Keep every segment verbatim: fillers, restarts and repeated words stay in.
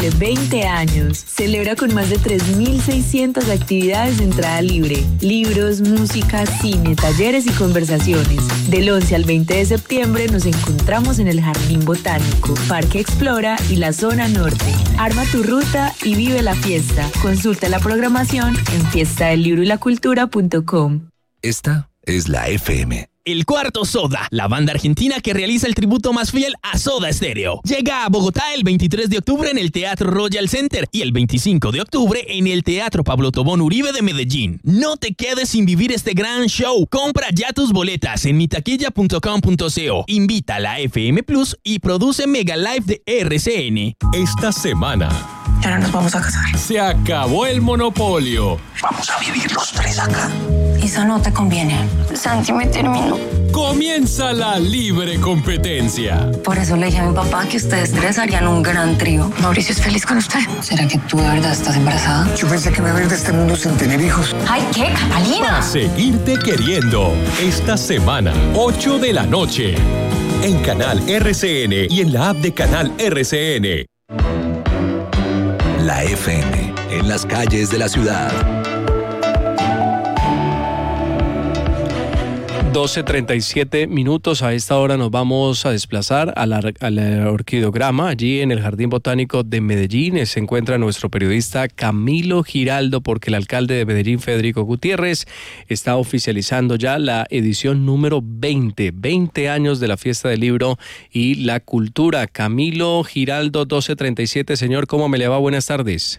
cumple veinte años. Celebra con más de tres mil seiscientas actividades de entrada libre. Libros, música, cine, talleres y conversaciones. Del once al veinte de septiembre nos encontramos en el Jardín Botánico, Parque Explora y la Zona Norte. Arma tu ruta y vive la fiesta. Consulta la programación en fiesta del libro y la cultura punto com. Esta es la F M. El Cuarto Soda, la banda argentina que realiza el tributo más fiel a Soda Stereo. Llega a Bogotá el veintitrés de octubre en el Teatro Royal Center y el veinticinco de octubre en el Teatro Pablo Tobón Uribe de Medellín. No te quedes sin vivir este gran show. Compra ya tus boletas en mi taquilla punto com punto co. Invita a la F M Plus y produce Mega Live de R C N. Esta semana ya no nos vamos a casar. Se acabó el monopolio. Vamos a vivir los tres acá. Eso no te conviene. Santi me terminó. Comienza la libre competencia. Por eso le dije a mi papá que ustedes tres harían un gran trío. Mauricio es feliz con usted. ¿Será que tú de verdad estás embarazada? Yo pensé que me iba a ir de este mundo sin tener hijos. ¡Ay, qué, Catalina! A seguirte queriendo. Esta semana, ocho de la noche. En Canal R C N y en la app de Canal R C N. La F M, en las calles de la ciudad. doce treinta y siete minutos. A esta hora nos vamos a desplazar a la, al orquidograma. Allí en el Jardín Botánico de Medellín se encuentra nuestro periodista Camilo Giraldo, porque el alcalde de Medellín, Federico Gutiérrez, está oficializando ya la edición número veinte, veinte años de la Fiesta del Libro y la Cultura. Camilo Giraldo, doce treinta y siete. Señor, ¿cómo me le va? Buenas tardes.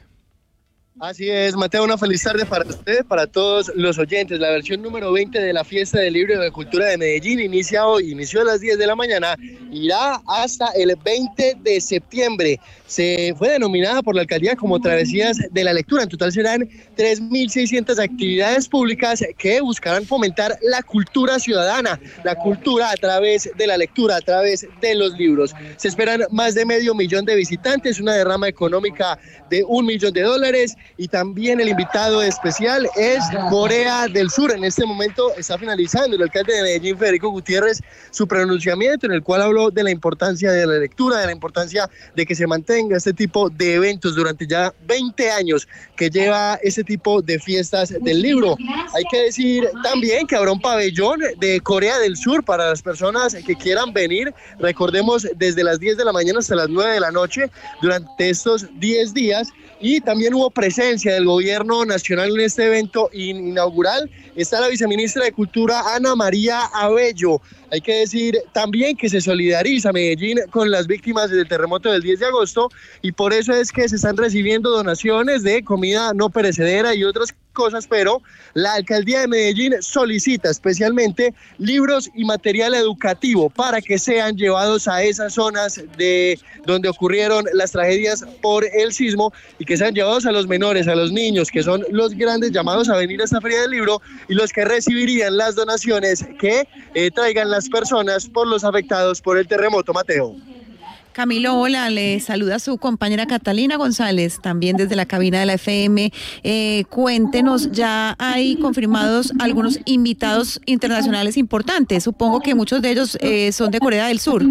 Así es, Mateo, una feliz tarde para usted, para todos los oyentes. La versión número veinte de la Fiesta del Libro y de la Cultura de Medellín inicia hoy, inició a las diez de la mañana, irá hasta el veinte de septiembre. Se fue denominada por la alcaldía como Travesías de la Lectura. En total serán tres mil seiscientas actividades públicas que buscarán fomentar la cultura ciudadana, la cultura a través de la lectura, a través de los libros. Se esperan más de medio millón de visitantes, una derrama económica de un millón de dólares. Y también el invitado especial es Corea del Sur. En este momento está finalizando el alcalde de Medellín, Federico Gutiérrez, su pronunciamiento en el cual habló de la importancia de la lectura, de la importancia de que se mantenga este tipo de eventos durante ya veinte años que lleva este tipo de fiestas del libro. Hay que decir también que habrá un pabellón de Corea del Sur para las personas que quieran venir. Recordemos, desde las diez de la mañana hasta las nueve de la noche durante estos diez días. Y también hubo presencia del gobierno nacional en este evento inaugural. Está la viceministra de Cultura, Ana María Abello. Hay que decir también que se solidariza Medellín con las víctimas del terremoto del diez de agosto y por eso es que se están recibiendo donaciones de comida no perecedera y otras cosas, pero la alcaldía de Medellín solicita especialmente libros y material educativo para que sean llevados a esas zonas de donde ocurrieron las tragedias por el sismo y que sean llevados a los menores, a los niños, que son los grandes llamados a venir a esta feria del libro y los que recibirían las donaciones que eh, traigan las personas por los afectados por el terremoto. Mateo. Camilo, hola, le saluda su compañera Catalina González, también desde la cabina de la F M. Eh, cuéntenos, ya hay confirmados algunos invitados internacionales importantes, supongo que muchos de ellos eh, son de Corea del Sur.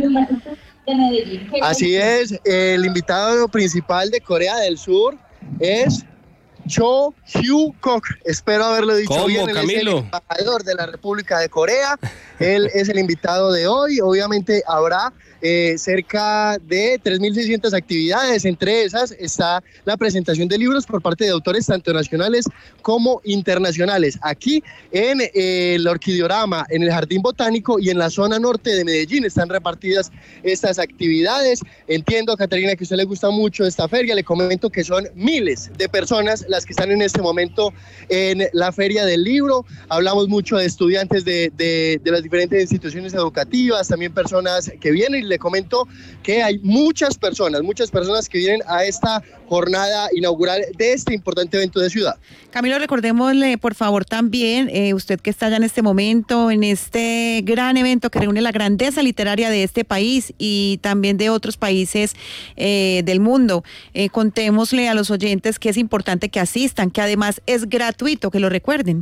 Así es, el invitado principal de Corea del Sur es Cho Hyuk-kok, espero haberlo dicho ¿Cómo, bien. Él Camilo? es el embajador de la República de Corea, él es el invitado de hoy. Obviamente habrá eh, cerca de tres mil seiscientas actividades, entre esas está la presentación de libros por parte de autores tanto nacionales como internacionales. Aquí en eh, el Orquidograma, en el Jardín Botánico y en la zona norte de Medellín están repartidas estas actividades. Entiendo, Catalina, que a usted le gusta mucho esta feria, le comento que son miles de personas las que están en este momento en la Feria del Libro. Hablamos mucho de estudiantes de, de, de las diferentes instituciones educativas, también personas que vienen, y le comento que hay muchas personas, muchas personas que vienen a esta jornada inaugural de este importante evento de ciudad. Camilo, recordémosle por favor también, eh, usted que está ya en este momento, en este gran evento que reúne la grandeza literaria de este país y también de otros países eh, del mundo, eh, contémosle a los oyentes que es importante que asistan, que además es gratuito, que lo recuerden.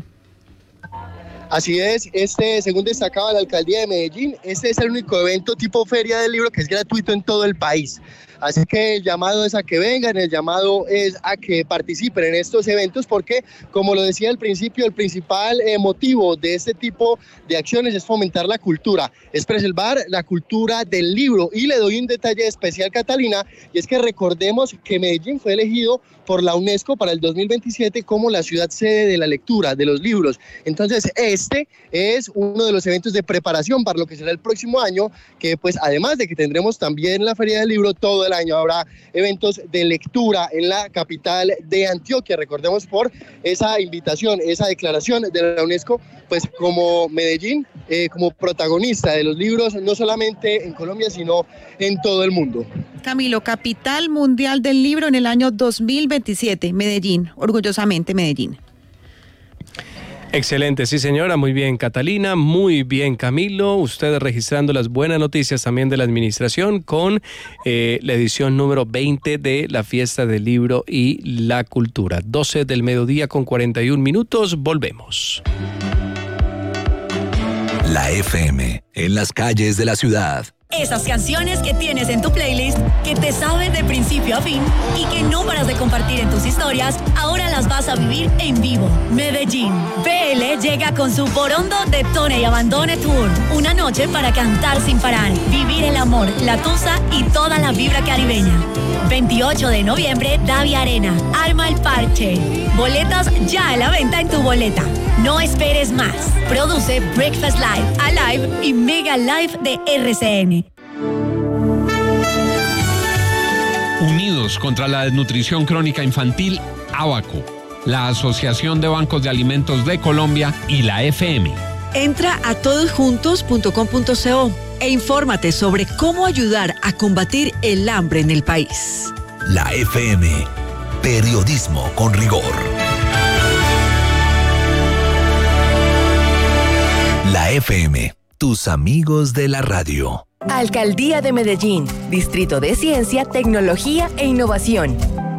Así es, este, según destacaba la alcaldía de Medellín, este es el único evento tipo feria del libro que es gratuito en todo el país. Así que el llamado es a que vengan, el llamado es a que participen en estos eventos porque, como lo decía al principio, el principal eh, motivo de este tipo de acciones es fomentar la cultura, es preservar la cultura del libro. Y le doy un detalle especial, Catalina, y es que recordemos que Medellín fue elegido por la UNESCO para el dos mil veintisiete como la ciudad sede de la lectura, de los libros. Entonces, este es uno de los eventos de preparación para lo que será el próximo año, que pues además de que tendremos también la Feria del Libro, todo el año habrá eventos de lectura en la capital de Antioquia. Recordemos por esa invitación, esa declaración de la UNESCO, pues como Medellín, eh, como protagonista de los libros, no solamente en Colombia, sino en todo el mundo. Camilo, capital mundial del libro en el año dos mil veintisiete, Medellín, orgullosamente Medellín. Excelente, sí señora, muy bien Catalina, muy bien Camilo, ustedes registrando las buenas noticias también de la administración con eh, la edición número veinte de la Fiesta del Libro y la Cultura. doce del mediodía con cuarenta y un minutos, volvemos. La F M, en las calles de la ciudad. Esas canciones que tienes en tu playlist, que te saben de principio a fin y que no paras de compartir en tus historias, ahora las vas a vivir en vivo. Medellín. B L llega con su Borondo Detone y Abandone Tour. Una noche para cantar sin parar, vivir el amor, la tusa y toda la vibra caribeña. veintiocho de noviembre, Davia Arena. Arma el parche. Boletas ya a la venta en tu boleta. No esperes más. Produce Breakfast Live, Alive y Mega Live de R C N. Unidos contra la desnutrición crónica infantil, ABACO, la Asociación de Bancos de Alimentos de Colombia y la F M. Entra a todosjuntos punto com punto co e infórmate sobre cómo ayudar a combatir el hambre en el país. La F M, periodismo con rigor. La F M, tus amigos de la radio. Alcaldía de Medellín, Distrito de Ciencia, Tecnología e Innovación.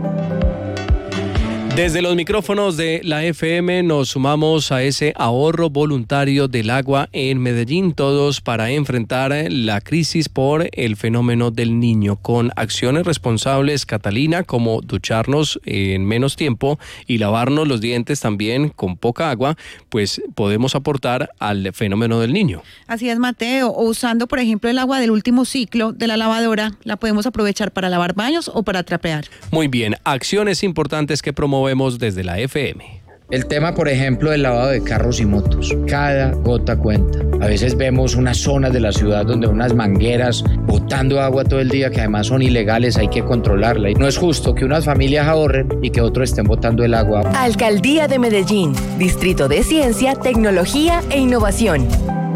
Desde los micrófonos de la F M nos sumamos a ese ahorro voluntario del agua en Medellín, todos para enfrentar la crisis por el fenómeno del Niño, con acciones responsables, Catalina, como ducharnos en menos tiempo y lavarnos los dientes también con poca agua, pues podemos aportar al fenómeno del Niño. Así es, Mateo, o usando por ejemplo el agua del último ciclo de la lavadora, la podemos aprovechar para lavar baños o para trapear. Muy bien, acciones importantes que promovemos desde la F M. El tema, por ejemplo, del lavado de carros y motos. Cada gota cuenta. A veces vemos unas zonas de la ciudad donde unas mangueras botando agua todo el día que además son ilegales, hay que controlarla. Y no es justo que unas familias ahorren y que otros estén botando el agua. Alcaldía de Medellín, Distrito de Ciencia, Tecnología e Innovación.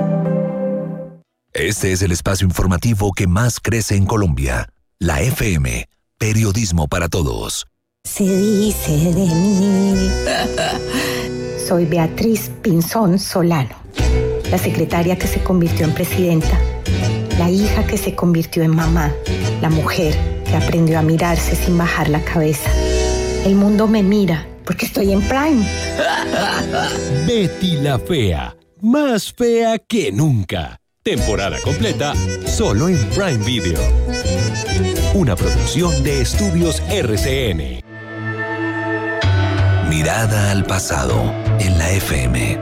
Este es el espacio informativo que más crece en Colombia. La F M, periodismo para todos. Se dice de mí. Soy Beatriz Pinzón Solano, la secretaria que se convirtió en presidenta, la hija que se convirtió en mamá, la mujer que aprendió a mirarse sin bajar la cabeza. El mundo me mira porque estoy en Prime. Betty la Fea, más fea que nunca. Temporada completa, solo en Prime Video. Una producción de Estudios R C N. Mirada al pasado en la F M.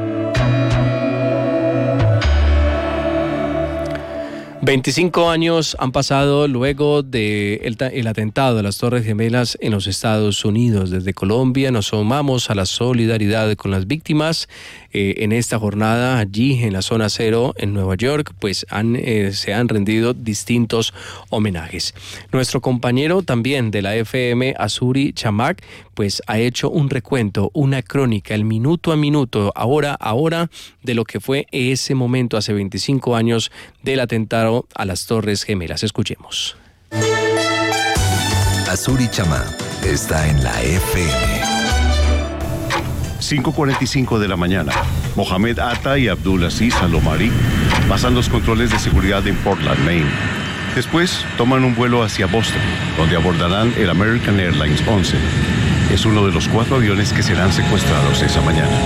veinticinco años han pasado luego del el atentado de las Torres Gemelas en los Estados Unidos. Desde Colombia nos sumamos a la solidaridad con las víctimas. Eh, en esta jornada allí en la zona cero en Nueva York, pues han, eh, se han rendido distintos homenajes. Nuestro compañero también de la F M, Azuri Chamac, pues ha hecho un recuento, una crónica, el minuto a minuto, ahora a hora, de lo que fue ese momento hace veinticinco años del atentado a las Torres Gemelas. Escuchemos. Azuri Chamac está en la F M. cinco cuarenta y cinco de la mañana. Mohamed Atta y Abdulaziz Al-Omari pasan los controles de seguridad en Portland, Maine. Después toman un vuelo hacia Boston, donde abordarán el American Airlines once. Es uno de los cuatro aviones que serán secuestrados esa mañana.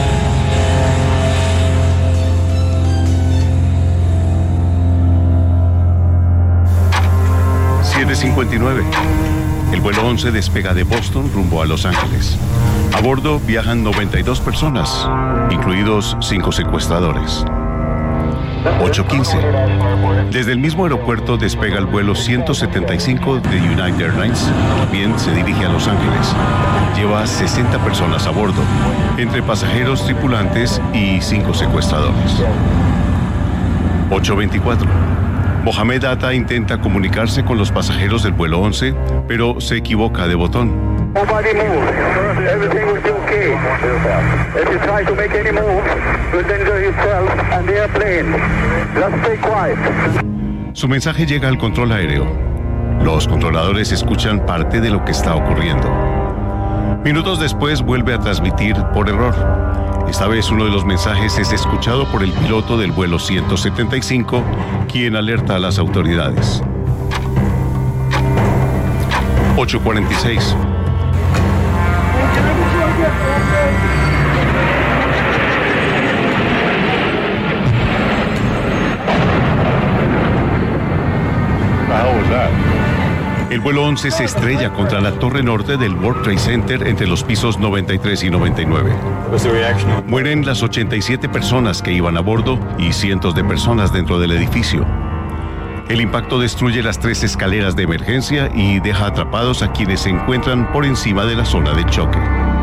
siete cincuenta y nueve. El vuelo once despega de Boston rumbo a Los Ángeles. A bordo viajan noventa y dos personas, incluidos cinco secuestradores. ocho quince. Desde el mismo aeropuerto despega el vuelo ciento setenta y cinco de United Airlines. También se dirige a Los Ángeles. Lleva sesenta personas a bordo, entre pasajeros, tripulantes y cinco secuestradores. ocho veinticuatro. Mohamed Atta intenta comunicarse con los pasajeros del vuelo once, pero se equivoca de botón. Nobody move. Everything will be okay. If you try to make any move, you'll endanger yourself and the airplane. Just stay quiet. Su mensaje llega al control aéreo. Los controladores escuchan parte de lo que está ocurriendo. Minutos después vuelve a transmitir por error. Esta vez uno de los mensajes es escuchado por el piloto del vuelo ciento setenta y cinco, quien alerta a las autoridades. ocho cuarenta y seis. El vuelo once se estrella contra la torre norte del World Trade Center entre los pisos noventa y tres y noventa y nueve. Mueren las ochenta y siete personas que iban a bordo y cientos de personas dentro del edificio. El impacto destruye las tres escaleras de emergencia y deja atrapados a quienes se encuentran por encima de la zona de choque.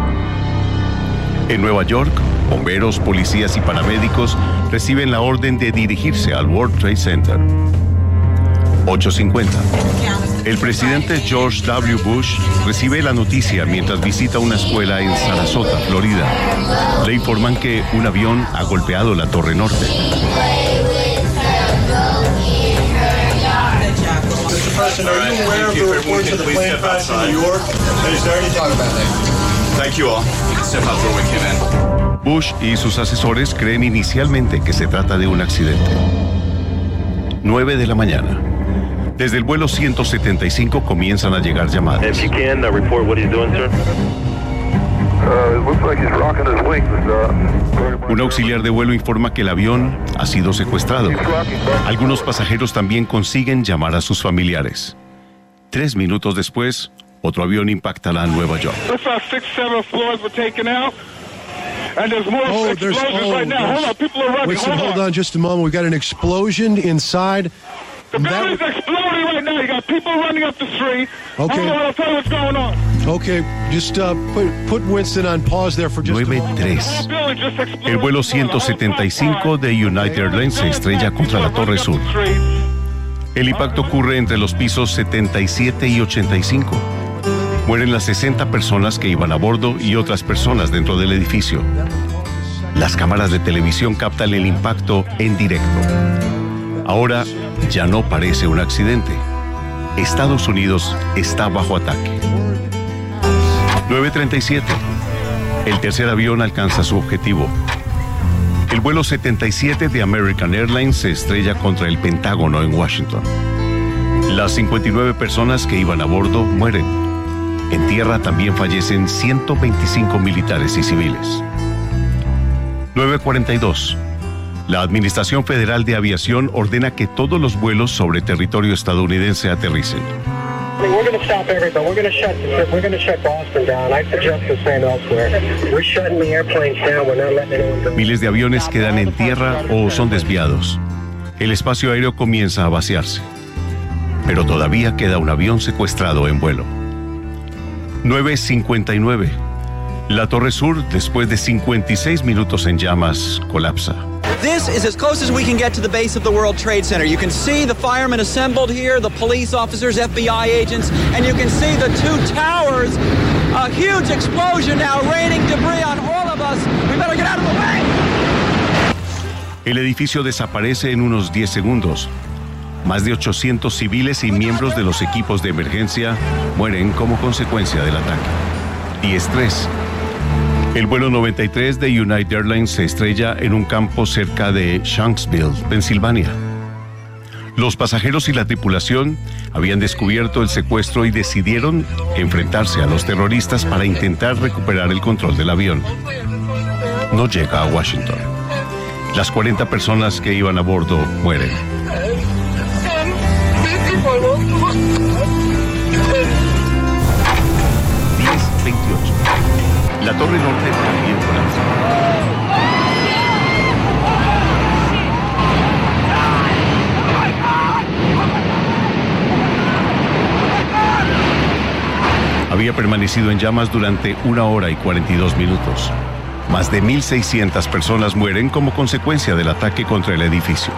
En Nueva York, bomberos, policías y paramédicos reciben la orden de dirigirse al World Trade Center. ocho cincuenta. El presidente George W. Bush recibe la noticia mientras visita una escuela en Sarasota, Florida. Le informan que un avión ha golpeado la torre norte. Bush y sus asesores creen inicialmente que se trata de un accidente. nueve de la mañana. Desde el vuelo ciento setenta y cinco comienzan a llegar llamadas. Un auxiliar de vuelo informa que el avión ha sido secuestrado. Algunos pasajeros también consiguen llamar a sus familiares. Tres minutos después, otro avión impactará en Nueva York. And there's more oh, explosions oh, right now. Hold on, people are running. Listen, hold, hold on. on just a moment. We've got an explosion inside. The building's that... exploding right now. You got people running up the street. Okay. I don't know what to tell you what's going on. Okay, just uh, put, put Winston on pause there for just a moment. nueve tres. El vuelo ciento setenta y cinco de United Airlines se estrella contra la Torre Sur. El impacto ocurre entre los pisos setenta y siete y ochenta y cinco. Mueren las sesenta personas que iban a bordo y otras personas dentro del edificio. Las cámaras de televisión captan el impacto en directo. Ahora ya no parece un accidente. Estados Unidos está bajo ataque. nueve treinta y siete. El tercer avión alcanza su objetivo. El vuelo setenta y siete de American Airlines se estrella contra el Pentágono en Washington. Las cincuenta y nueve personas que iban a bordo mueren. En tierra también fallecen ciento veinticinco militares y civiles. nueve cuarenta y dos. La Administración Federal de Aviación ordena que todos los vuelos sobre territorio estadounidense aterricen. Miles de aviones quedan en tierra o son desviados. El espacio aéreo comienza a vaciarse. Pero todavía queda un avión secuestrado en vuelo. nueve cincuenta y nueve. La Torre Sur, después de cincuenta y seis minutos en llamas, colapsa. This is as close as we can get to the base of the World Trade Center. You can see the firemen assembled here, the police officers, F B I agents, and you can see the two towers. A huge explosion now raining debris on all of us. We better get out of the way. El edificio desaparece en unos diez segundos. Más de ochocientos civiles y miembros de los equipos de emergencia mueren como consecuencia del ataque. diez tres. El vuelo noventa y tres de United Airlines se estrella en un campo cerca de Shanksville, Pensilvania. Los pasajeros y la tripulación habían descubierto el secuestro y decidieron enfrentarse a los terroristas para intentar recuperar el control del avión. No llega a Washington. Las cuarenta personas que iban a bordo mueren. La torre norte también colapsó. Había permanecido en llamas durante una hora y cuarenta y dos minutos. Más de mil seiscientas personas mueren como consecuencia del ataque contra el edificio.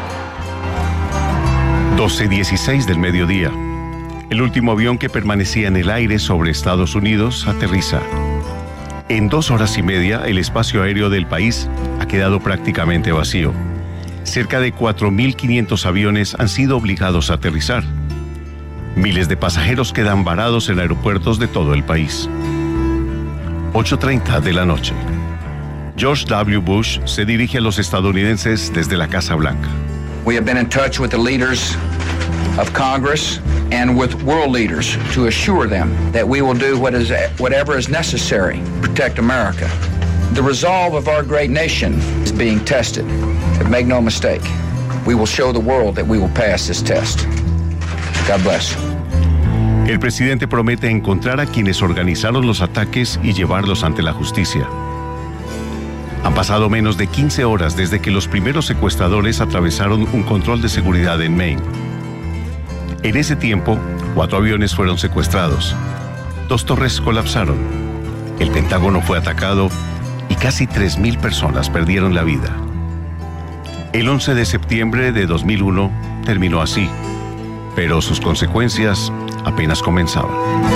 doce dieciséis del mediodía. El último avión que permanecía en el aire sobre Estados Unidos aterriza. En dos horas y media, el espacio aéreo del país ha quedado prácticamente vacío. Cerca de cuatro mil quinientos aviones han sido obligados a aterrizar. Miles de pasajeros quedan varados en aeropuertos de todo el país. ocho treinta de la noche. George W. Bush se dirige a los estadounidenses desde la Casa Blanca. We have been in touch with the leaders of Congress and with world leaders to assure them that we will do what is, whatever is necessary to protect America. The resolve of our great nation is being tested. But make no mistake, we will show the world that we will pass this test. God bless. El presidente promete encontrar a quienes organizaron los ataques y llevarlos ante la justicia. Han pasado menos de quince horas desde que los primeros secuestradores atravesaron un control de seguridad en Maine. En ese tiempo, cuatro aviones fueron secuestrados. Dos torres colapsaron. El Pentágono fue atacado y casi tres mil personas perdieron la vida. El once de septiembre de dos mil uno terminó así, pero sus consecuencias apenas comenzaban.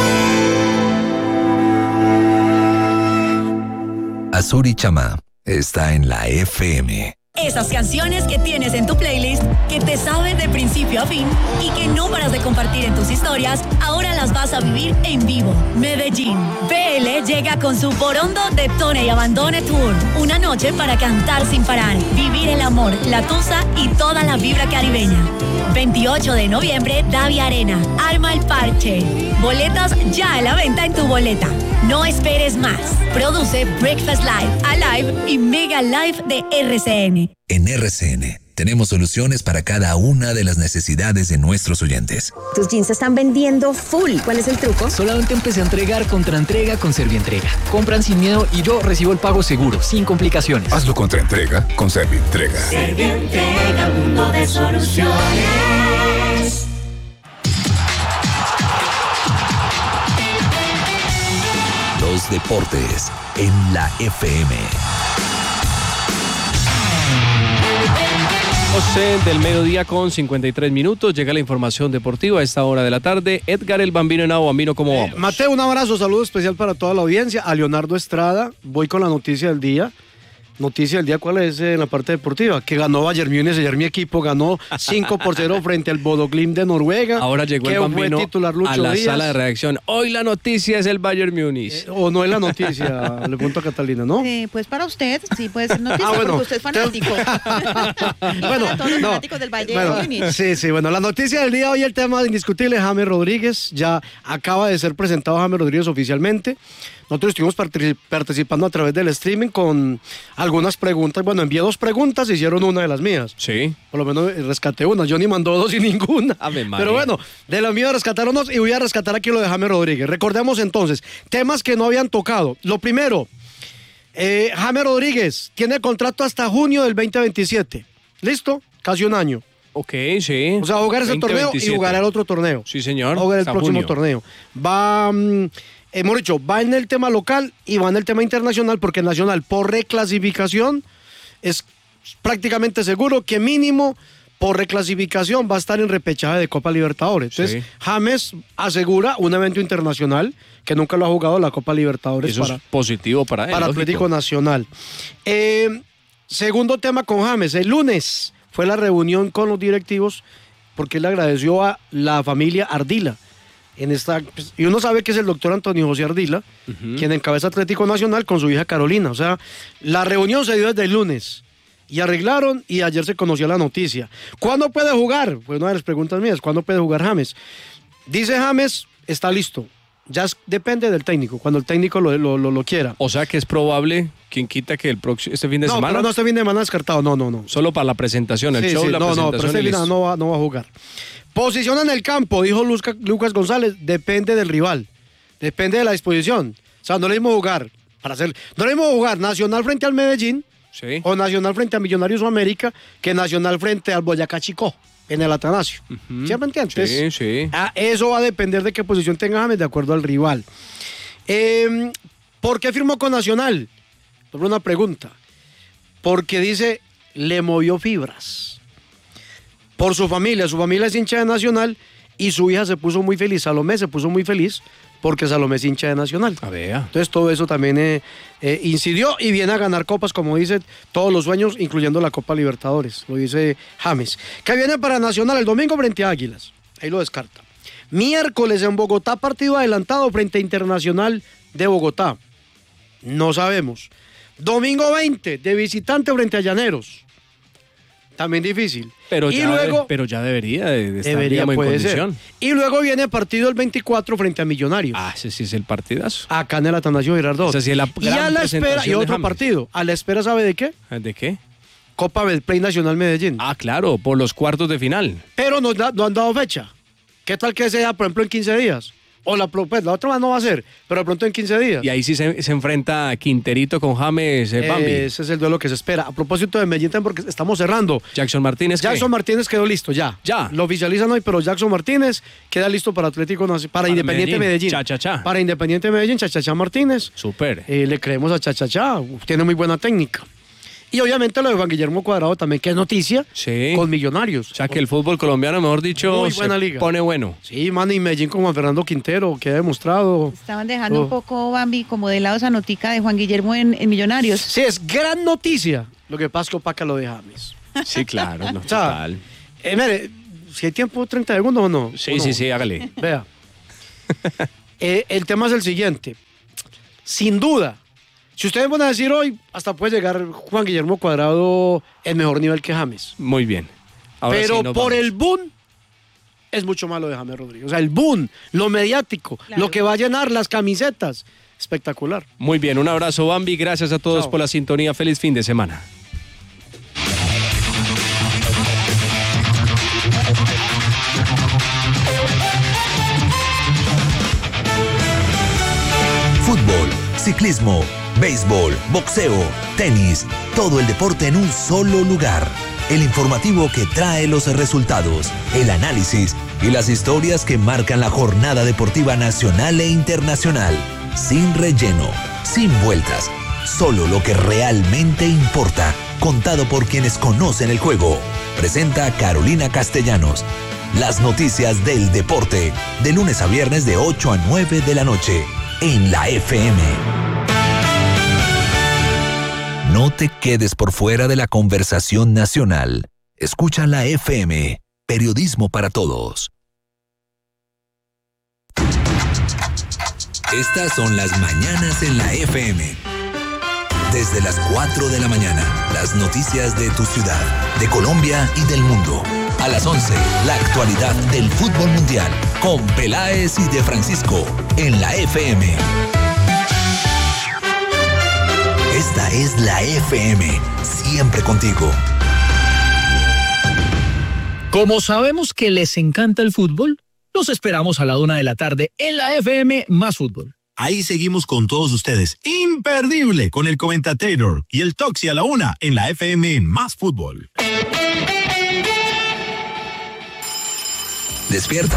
Azur y Chama está en la F M. Esas canciones que tienes en tu playlist, que te sabes de principio a fin y que no paras de compartir en tus historias, ahora las vas a vivir en vivo. Medellín. B L llega con su Porondo Detone y Abandone Tour. Una noche para cantar sin parar, vivir el amor, la tusa y toda la vibra caribeña. veintiocho de noviembre, Davia Arena. Arma el parche. Boletas ya a la venta en tu boleta. No esperes más. Produce Breakfast Live, Alive y Mega Live de R C N. En R C N tenemos soluciones para cada una de las necesidades de nuestros oyentes. Tus jeans se están vendiendo full. ¿Cuál es el truco? Solamente empecé a entregar contra entrega con Servientrega. Compran sin miedo y yo recibo el pago seguro, sin complicaciones. Hazlo contra entrega con Servientrega. Servientrega, mundo de soluciones. Los deportes en la F M. doce del mediodía con cincuenta y tres minutos. Llega la información deportiva a esta hora de la tarde. Edgar el Bambino Henao. Bambino, ¿cómo vamos? Eh, Mateo, un abrazo, saludo especial para toda la audiencia. A Leonardo Estrada, voy con la noticia del día. Noticia del día, ¿cuál es en la parte deportiva? Que ganó Bayern Múnich, ayer mi equipo ganó cinco por cero frente al Bodo Glimt de Noruega. Ahora llegó el Bambino titular Lucho a la Díaz. sala de redacción. Hoy la noticia es el Bayern Múnich. Eh, o no es la noticia, le pregunto a Catalina, ¿no? Eh, pues para usted sí puede ser noticia, Ah, bueno. porque usted es fanático. Bueno, para todos los no. fanáticos del Bayern Bueno, Múnich. sí, sí, bueno, la noticia del día hoy, el tema indiscutible, James Rodríguez, ya acaba de ser presentado James Rodríguez oficialmente. Nosotros estuvimos particip- participando a través del streaming con algunas preguntas. Bueno, envié dos preguntas, hicieron una de las mías. Sí. Por lo menos rescaté una. Johnny mandó dos y ninguna. Ave María. Pero bueno, de las mías rescataron dos y voy a rescatar aquí lo de James Rodríguez. Recordemos entonces, temas que no habían tocado. Lo primero, eh, James Rodríguez tiene contrato hasta junio del veinte veintisiete. ¿Listo? Casi un año. Ok, sí. O sea, jugar ese veinte torneo veintisiete. y jugar el otro torneo. Sí, señor. Va a jugar el Hasta próximo junio. torneo. Va, mm, hemos dicho, va en el tema local y va en el tema internacional, porque nacional por reclasificación es prácticamente seguro que mínimo por reclasificación va a estar en repechaje de Copa Libertadores. Entonces, Sí. James asegura un evento internacional que nunca lo ha jugado la Copa Libertadores Eso para, es positivo para él. para lógico. Atlético Nacional. Eh, segundo tema con James. El lunes fue la reunión con los directivos porque él agradeció a la familia Ardila. En esta, pues, y uno sabe que es el doctor Antonio José Ardila, Ujú. quien encabeza Atlético Nacional con su hija Carolina. O sea, la reunión se dio desde el lunes y arreglaron y ayer se conoció la noticia. ¿Cuándo puede jugar? Fue una de las preguntas mías. ¿Cuándo puede jugar James? Dice James, está listo. Ya es- depende del técnico, cuando el técnico lo, lo, lo, lo quiera. O sea que es probable, quien quita que el próximo, este fin de No, semana. pero no este fin de semana descartado, no, no, no. Solo para la presentación, el Sí, show, sí, la no, no, pero presentación. este y fin de semana listo. no va, no va a jugar. Posición en el campo, dijo Luzca- Lucas González, depende del rival, depende de la disposición. O sea, no le mismo jugar Para hacer, no es lo mismo jugar Nacional frente al Medellín sí. o Nacional frente a Millonarios o América que Nacional frente al Boyacá Chicó en el Atanasio. Uh-huh. ¿Sí me entiendes? Sí, sí. Ah, eso va a depender de qué posición tenga James de acuerdo al rival. Eh, ¿Por qué firmó con Nacional? Por una pregunta. Porque dice, le movió fibras. Por su familia, su familia es hincha de Nacional y su hija se puso muy feliz, Salomé se puso muy feliz porque Salomé es hincha de Nacional. A ver. Entonces todo eso también eh, eh, incidió y viene a ganar copas, como dice, todos los sueños, incluyendo la Copa Libertadores, lo dice James. Que viene para Nacional el domingo frente a Águilas, ahí lo descarta. Miércoles en Bogotá, partido adelantado frente a Internacional de Bogotá, no sabemos. Domingo veinte, de visitante frente a Llaneros, también difícil. Pero, y ya, luego, pero ya debería de, de estar debería, digamos, en puede condición. ser. Y luego viene partido el veinticuatro frente a Millonarios. Ah, ese sí es el partidazo. Acá en el Atanasio Girardot. Esa sí es la y a la espera, y otro partido. A la espera, ¿sabe de qué? ¿De qué? Copa Betplay Nacional Medellín. Ah, claro, por los cuartos de final. Pero no, no han dado fecha. ¿Qué tal que sea, por ejemplo, en quince días? O la, pues, la otra no va a ser, pero de pronto en quince días. Y ahí sí se, se enfrenta Quinterito con James eh, Bambi. Ese es el duelo que se espera. A propósito de Medellín, porque estamos cerrando. Jackson Martínez, ¿qué? Jackson Martínez quedó listo, ya. Ya. Lo oficializan hoy, pero Jackson Martínez queda listo para Atlético Nacional, para, para Independiente Medellín. Cha, cha, cha. Para Independiente Medellín, Chachachá Martínez. Súper. Eh, le creemos a Chachachá, tiene muy buena técnica. Y obviamente lo de Juan Guillermo Cuadrado también, que es noticia, sí. con Millonarios. O sea que el fútbol colombiano, mejor dicho, muy buena se liga. Pone bueno. Sí, man, y Medellín con Juan Fernando Quintero, que ha demostrado. Estaban dejando oh. un poco, Bambi, como de lado esa notica de Juan Guillermo en, en Millonarios. Sí, es gran noticia. Lo que pasa es que opaca lo de James. Sí, claro, no, o sea, total. Eh, mire, si hay tiempo, treinta segundos o no. Sí, ¿o no? sí, sí, hágale. Vea. eh, el tema es el siguiente. Sin duda, si ustedes van a decir hoy, hasta puede llegar Juan Guillermo Cuadrado en mejor nivel que James. Muy bien. Ahora Pero sí nos por vamos. el boom, es mucho más lo de James Rodríguez. O sea, el boom, lo mediático, claro. Lo que va a llenar las camisetas. Espectacular. Muy bien, un abrazo, Bambi. Gracias a todos Chao. por la sintonía. Feliz fin de semana. Fútbol, ciclismo, béisbol, boxeo, tenis, todo el deporte en un solo lugar. El informativo que trae los resultados, el análisis y las historias que marcan la jornada deportiva nacional e internacional. Sin relleno, sin vueltas, solo lo que realmente importa, contado por quienes conocen el juego. Presenta Carolina Castellanos. Las noticias del deporte, de lunes a viernes de ocho a nueve de la noche. En la F M. No te quedes por fuera de la conversación nacional. Escucha la F M, periodismo para todos. Estas son las mañanas en la F M. Desde las cuatro de la mañana, las noticias de tu ciudad, de Colombia y del mundo. A las once, la actualidad del fútbol mundial, con Peláez y De Francisco, en la F M. Esta es la F M, siempre contigo. Como sabemos que les encanta el fútbol, los esperamos a la una de la tarde en la F M Más Fútbol. Ahí seguimos con todos ustedes. Imperdible con el Comentator y el Toxi a la una en la F M Más Fútbol. Despierta.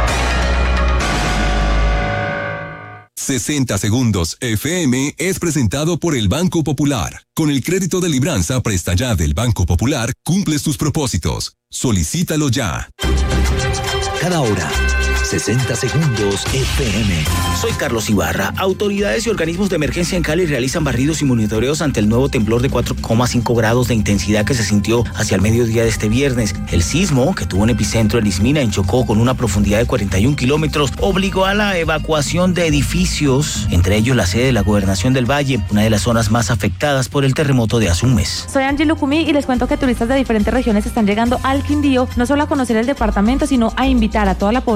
sesenta segundos F M es presentado por el Banco Popular. Con el crédito de libranza presta ya del Banco Popular, cumples tus propósitos. Solicítalo ya. Cada hora, sesenta segundos F M. Soy Carlos Ibarra. Autoridades y organismos de emergencia en Cali realizan barridos y monitoreos ante el nuevo temblor de cuatro coma cinco grados de intensidad que se sintió hacia el mediodía de este viernes. El sismo, que tuvo un epicentro en Ismina, en Chocó, con una profundidad de cuarenta y un kilómetros, obligó a la evacuación de edificios, entre ellos la sede de la Gobernación del Valle, una de las zonas más afectadas por el terremoto de Azumes. Soy Angie Lucumí y les cuento que turistas de diferentes regiones están llegando al Quindío, no solo a conocer el departamento, sino a invitar a toda la población a que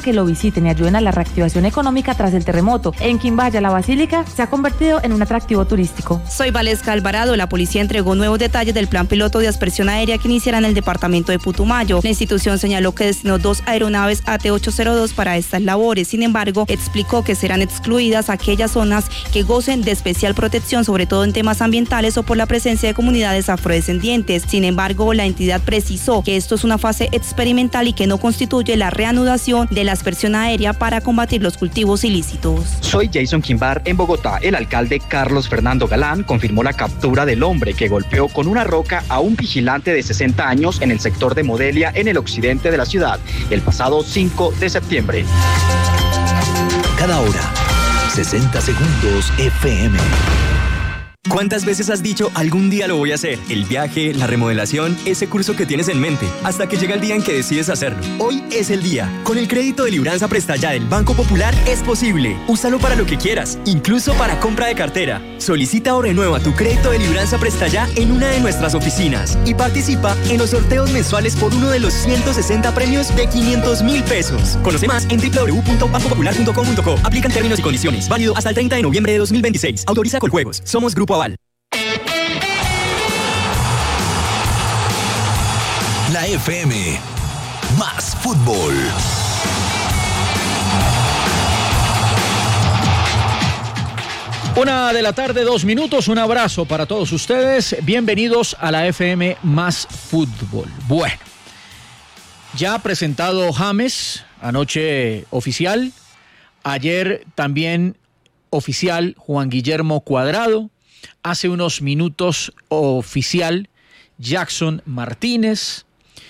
que lo visiten y ayuden a la reactivación económica tras el terremoto. En Quimbaya, la Basílica se ha convertido en un atractivo turístico. Soy Valesca Alvarado. La policía entregó nuevos detalles del plan piloto de aspersión aérea que iniciará en el departamento de Putumayo. La institución señaló que destinó dos aeronaves A T ochocientos dos para estas labores. Sin embargo, explicó que serán excluidas aquellas zonas que gocen de especial protección, sobre todo en temas ambientales o por la presencia de comunidades afrodescendientes. Sin embargo, la entidad precisó que esto es una fase experimental y que no constituye la reanudación de la aspersión aérea para combatir los cultivos ilícitos. Soy Jason Quimbar. En Bogotá, el alcalde Carlos Fernando Galán confirmó la captura del hombre que golpeó con una roca a un vigilante de sesenta años en el sector de Modelia, en el occidente de la ciudad, el pasado cinco de septiembre. Cada hora, sesenta segundos F M. ¿Cuántas veces has dicho algún día lo voy a hacer? El viaje, la remodelación, ese curso que tienes en mente, hasta que llega el día en que decides hacerlo. Hoy es el día. Con el crédito de Libranza Presta Ya del Banco Popular es posible. Úsalo para lo que quieras, incluso para compra de cartera. Solicita o renueva tu crédito de Libranza Presta Ya en una de nuestras oficinas y participa en los sorteos mensuales por uno de los ciento sesenta premios de quinientos mil pesos. Conoce más en doble u doble u doble u punto banco popular punto com punto co. Aplican términos y condiciones. Válido hasta el treinta de noviembre de dos mil veintiséis. Autoriza Coljuegos. Somos Grupo Aval. La F M, más fútbol. Una de la tarde, dos minutos, un abrazo para todos ustedes. Bienvenidos a la F M más fútbol. Bueno, ya presentado James, anoche oficial. Ayer también oficial Juan Guillermo Cuadrado. Hace unos minutos oficial Jackson Martínez.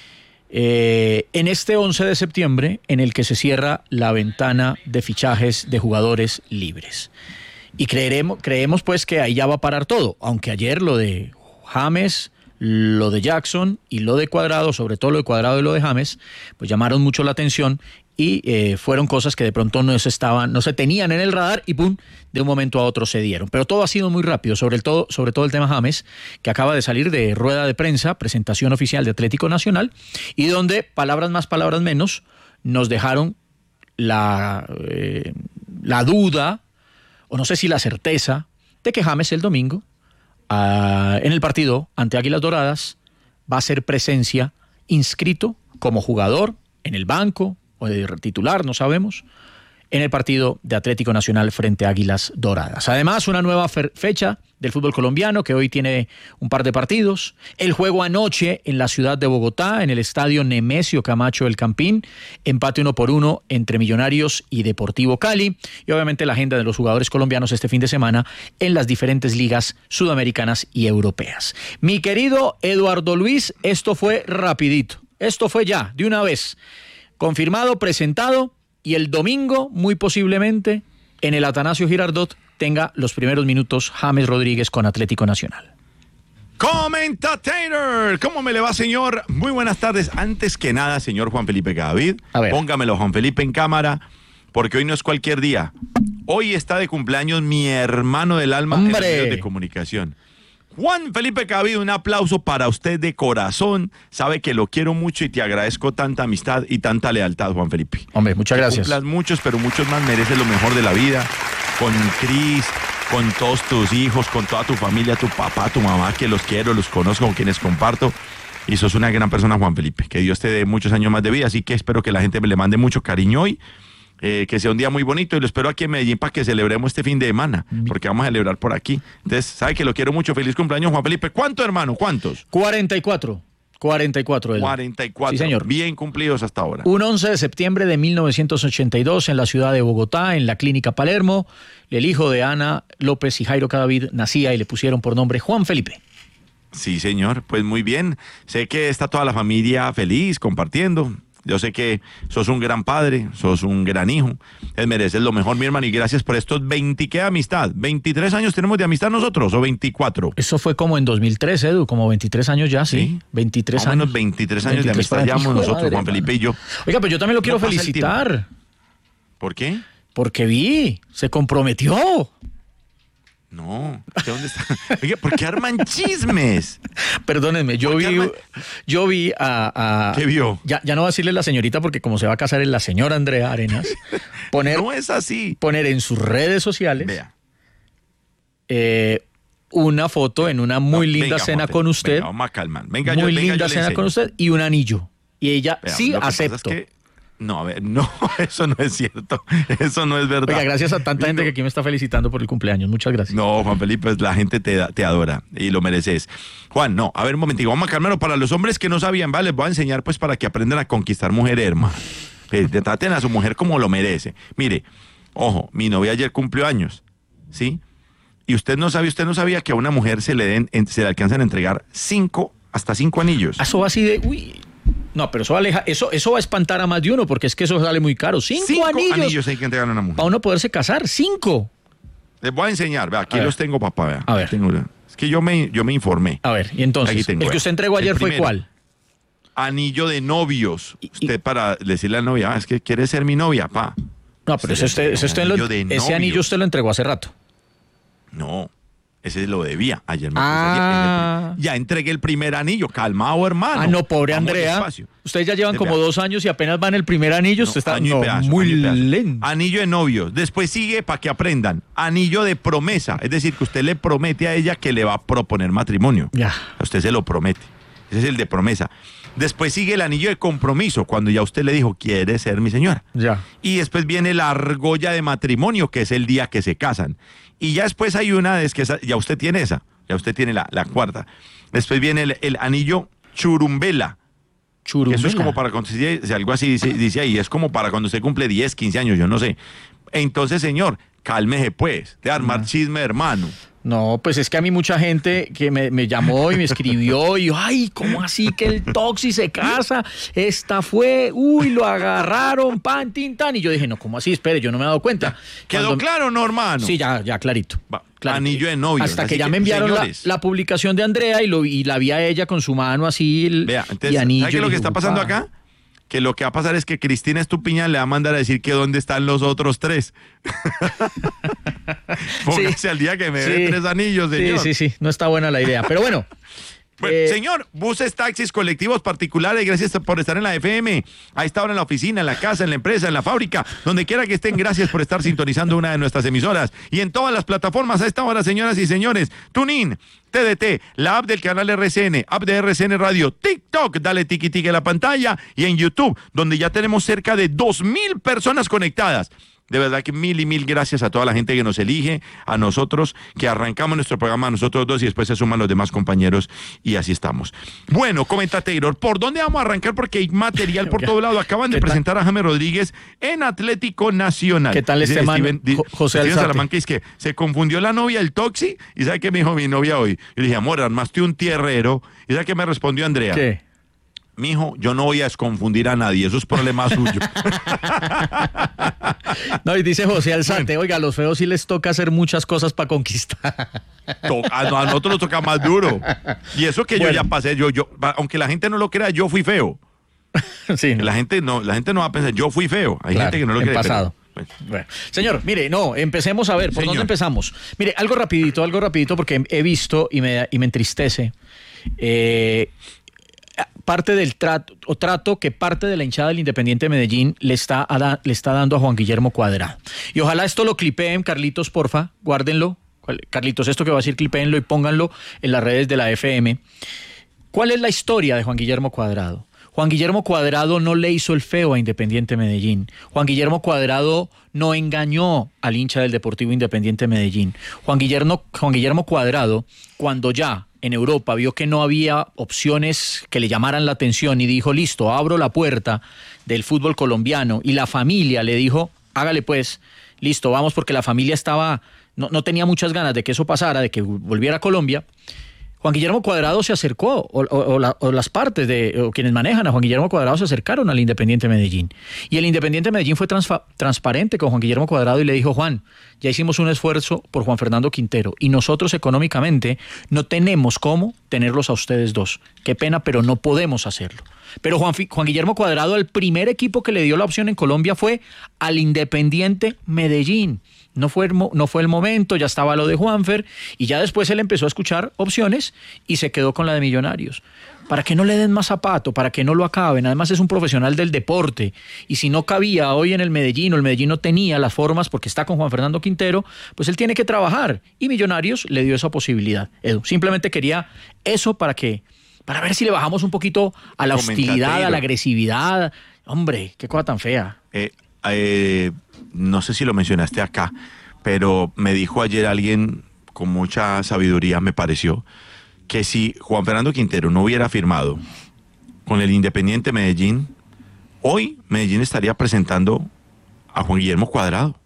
Eh, en este once de septiembre, en el que se cierra la ventana de fichajes de jugadores libres. Y creeremos, creemos pues que ahí ya va a parar todo, aunque ayer lo de James, lo de Jackson y lo de Cuadrado, sobre todo lo de Cuadrado y lo de James, pues llamaron mucho la atención y eh, fueron cosas que de pronto no se estaban, no se tenían en el radar y pum, de un momento a otro se dieron. Pero todo ha sido muy rápido, sobre todo, sobre todo el tema James, que acaba de salir de rueda de prensa, presentación oficial de Atlético Nacional, y donde, palabras más, palabras menos, nos dejaron la, eh, la duda, o no sé si la certeza, de que James el domingo, uh, en el partido ante Águilas Doradas, va a ser presencia inscrito como jugador en el banco, o de titular, no sabemos, en el partido de Atlético Nacional frente a Águilas Doradas. Además, una nueva fecha del fútbol colombiano que hoy tiene un par de partidos. El juego anoche en la ciudad de Bogotá, en el estadio Nemesio Camacho del Campín, empate uno por uno entre Millonarios y Deportivo Cali. Y obviamente la agenda de los jugadores colombianos este fin de semana en las diferentes ligas sudamericanas y europeas. Mi querido Eduardo Luis, esto fue rapidito. Esto fue ya, de una vez. Confirmado, presentado, y el domingo, muy posiblemente, en el Atanasio Girardot, tenga los primeros minutos James Rodríguez con Atlético Nacional. Comentator, ¿cómo me le va, señor? Muy buenas tardes. Antes que nada, señor Juan Felipe Cadavid, póngamelo, Juan Felipe, en cámara, porque hoy no es cualquier día. Hoy está de cumpleaños mi hermano del alma en los medios de comunicación. Juan Felipe Cadavid, un aplauso para usted de corazón. Sabe que lo quiero mucho y te agradezco tanta amistad y tanta lealtad, Juan Felipe. Hombre, muchas gracias. Cumplas muchos, pero muchos más. Mereces lo mejor de la vida. Con Cris, con todos tus hijos, con toda tu familia, tu papá, tu mamá, que los quiero, los conozco, con quienes comparto. Y sos una gran persona, Juan Felipe. Que Dios te dé muchos años más de vida. Así que espero que la gente me le mande mucho cariño hoy. Eh, que sea un día muy bonito y lo espero aquí en Medellín para que celebremos este fin de semana, porque vamos a celebrar por aquí. Entonces, sabe que lo quiero mucho. Feliz cumpleaños, Juan Felipe. ¿Cuántos, hermano? ¿Cuántos? cuarenta y cuatro. cuarenta y cuatro. Él. cuarenta y cuatro. Sí, señor. Bien cumplidos hasta ahora. Un once de septiembre de mil novecientos ochenta y dos en la ciudad de Bogotá, en la Clínica Palermo, el hijo de Ana López y Jairo Cadavid nacía y le pusieron por nombre Juan Felipe. Sí, señor. Pues muy bien. Sé que está toda la familia feliz, compartiendo. Yo sé que sos un gran padre, sos un gran hijo, él mereces lo mejor, mi hermano, y gracias por estos veinte, ¿qué amistad? ¿veintitrés años tenemos de amistad nosotros o veinticuatro? Eso fue como en dos mil tres, Edu, como veintitrés años ya, sí, ¿Sí? veintitrés años. Menos veintitrés años de amistad llevamos nosotros, madre, Juan Felipe y yo. Oiga, pero yo también lo quiero felicitar. ¿Por qué? Porque vi, se comprometió. No, ¿de dónde está? Oye, ¿por qué arman chismes? Perdónenme, yo vi, arman... yo vi a, a... ¿Qué vio? Ya, ya no va a decirle la señorita porque como se va a casar es la señora Andrea Arenas. Poner, no es así. Poner en sus redes sociales Vea. Eh, una foto en una muy no, linda venga, cena Monte, con usted. Venga, vamos a calmar. Venga, muy yo, venga, linda yo cena con usted y un anillo. Y ella, Vea, sí, acepto. No, a ver, no, eso no es cierto, eso no es verdad. Oiga, gracias a tanta gente que aquí me está felicitando por el cumpleaños, muchas gracias. No, Juan Felipe, pues la gente te, te adora y lo mereces. Juan, no, a ver un momentico, vamos a calmarlo. Para los hombres que no sabían, vale, les voy a enseñar pues para que aprendan a conquistar mujeres, hermano. Que traten a su mujer como lo merece. Mire, ojo, mi novia ayer cumplió años, ¿sí? Y usted no sabía, usted no sabía que a una mujer se le den, se le alcanzan a entregar cinco, hasta cinco anillos. Eso va así de, uy... No, pero eso aleja, eso, eso va a espantar a más de uno, porque es que eso sale muy caro. Cinco, cinco anillos. anillos hay que entregar a una mujer. Para uno poderse casar, cinco. Les voy a enseñar, vea, aquí a los ver. tengo, papá, vea. A ver. Tengo, es que yo me, yo me informé. A ver, y entonces, aquí tengo, el que usted entregó ayer el fue primero, ¿cuál? Anillo de novios. Usted y, para decirle a la novia, ah, es que quiere ser mi novia, pa. No, pero ese, usted, ese, usted lo, ese anillo usted lo entregó hace rato. No. Ese lo debía. Ayer me ah. puse, ya, ya entregué el primer anillo. Calmado, hermano. Ah, no, pobre Vamos Andrea. Despacio. Ustedes ya llevan como dos años y apenas van el primer anillo. No, usted está año no, pedazo, muy lento. Anillo de novios. Después sigue, para que aprendan, anillo de promesa. Es decir, que usted le promete a ella que le va a proponer matrimonio. Ya. A usted se lo promete. Ese es el de promesa. Después sigue el anillo de compromiso, cuando ya usted le dijo, quiere ser mi señora. Ya. Y después viene la argolla de matrimonio, que es el día que se casan. Y ya después hay una, es que esa, ya usted tiene esa, ya usted tiene la, la cuarta. Después viene el, el anillo churumbela. Churumbela. Eso es como para, si algo así dice, dice ahí, es como para cuando usted cumple diez, quince años, yo no sé. Entonces, señor, cálmese pues, de armar chisme, hermano. No, pues es que a mí mucha gente que me, me llamó y me escribió y ay, ¿cómo así que el Toxi se casa? Esta fue, uy, lo agarraron, pan, tin, tan. Y yo dije, no, ¿cómo así? Espere, yo no me he dado cuenta. ¿Quedó Cuando... claro, no, hermano? Sí, ya, ya, clarito. Va, clarito. Anillo de novios. Hasta que ya que, me enviaron la, la publicación de Andrea y, lo, y la vi a ella con su mano así el, Vea, entonces, y anillo. ¿sabe qué es lo que está pasando acá? Que lo que va a pasar es que Cristina Estupiñán le va a mandar a decir que dónde están los otros tres. Póngase sí, al día que me sí, dé tres anillos, señor. Sí, sí, sí, no está buena la idea. Pero bueno. Pues, eh, señor, buses, taxis, colectivos particulares, gracias por estar en la F M. A esta hora en la oficina, en la casa, en la empresa, en la fábrica, donde quiera que estén, gracias por estar sintonizando una de nuestras emisoras. Y en todas las plataformas a esta hora, señoras y señores, TuneIn, T D T, la app del canal R C N, app de R C N Radio, TikTok, dale tiki tiki a la pantalla, y en YouTube, donde ya tenemos cerca de dos mil personas conectadas. De verdad que mil y mil gracias a toda la gente que nos elige, a nosotros, que arrancamos nuestro programa a nosotros dos y después se suman los demás compañeros y así estamos. Bueno, comenta Taylor, ¿por dónde vamos a arrancar? Porque hay material por todo lado. Acaban de presentar a James Rodríguez en Atlético Nacional. ¿Qué tal este man, Steven, José Alzate? Salamanca, es que se confundió la novia, el Toxi, y ¿sabe qué me dijo mi novia hoy? Yo le dije, amor, armaste un tierrero. ¿Y sabe qué me respondió Andrea? ¿Qué? Mijo, yo no voy a desconfundir a nadie, eso es problema suyo. No, y dice José Alzate, bueno. Oiga, a los feos sí les toca hacer muchas cosas para conquistar. Toca, a nosotros nos toca más duro. Y eso que bueno. yo ya pasé, yo, yo, aunque la gente no lo crea, yo fui feo. Sí. La gente no, la gente no va a pensar, yo fui feo. Hay claro, gente que no lo cree. Pasado. Pero, bueno. Bueno. Señor, mire, no, empecemos a ver, ¿por Señor. dónde empezamos? Mire, algo rapidito, algo rapidito, porque he visto y me, y me entristece. Eh... parte del trato, o trato que parte de la hinchada del Independiente de Medellín le está, a, le está dando a Juan Guillermo Cuadrado. Y ojalá esto lo clipeen, Carlitos, porfa, guárdenlo. Carlitos, esto que va a decir, clipéenlo y pónganlo en las redes de la F M. ¿Cuál es la historia de Juan Guillermo Cuadrado? Juan Guillermo Cuadrado no le hizo el feo a Independiente Medellín. Juan Guillermo Cuadrado no engañó al hincha del Deportivo Independiente Medellín. Juan Guillermo, Juan Guillermo Cuadrado, cuando ya en Europa vio que no había opciones que le llamaran la atención y dijo, listo, abro la puerta del fútbol colombiano, y la familia le dijo, hágale pues, listo, vamos, porque la familia estaba, no, no tenía muchas ganas de que eso pasara, de que volviera a Colombia. Juan Guillermo Cuadrado se acercó, o, o, o, la, o las partes de o quienes manejan a Juan Guillermo Cuadrado se acercaron al Independiente Medellín. Y el Independiente Medellín fue transfa, transparente con Juan Guillermo Cuadrado y le dijo, Juan, ya hicimos un esfuerzo por Juan Fernando Quintero y nosotros económicamente no tenemos cómo tenerlos a ustedes dos. Qué pena, pero no podemos hacerlo. Pero Juan, Juan Guillermo Cuadrado, el primer equipo que le dio la opción en Colombia fue al Independiente Medellín. no fue, no fue el momento, ya estaba lo de Juanfer, y ya después él empezó a escuchar opciones y se quedó con la de Millonarios. Para que no le den más zapato, para que no lo acaben. Además es un profesional del deporte, y si no cabía hoy en el Medellín, o el Medellín no tenía las formas porque está con Juan Fernando Quintero, pues él tiene que trabajar, y Millonarios le dio esa posibilidad. Edu, simplemente quería eso para que, para ver si le bajamos un poquito a la hostilidad, a la agresividad. Hombre, qué cosa tan fea. Eh, eh, no sé si lo mencionaste acá, pero me dijo ayer alguien con mucha sabiduría, me pareció, que si Juan Fernando Quintero no hubiera firmado con el Independiente Medellín, hoy Medellín estaría presentando a Juan Guillermo Cuadrado.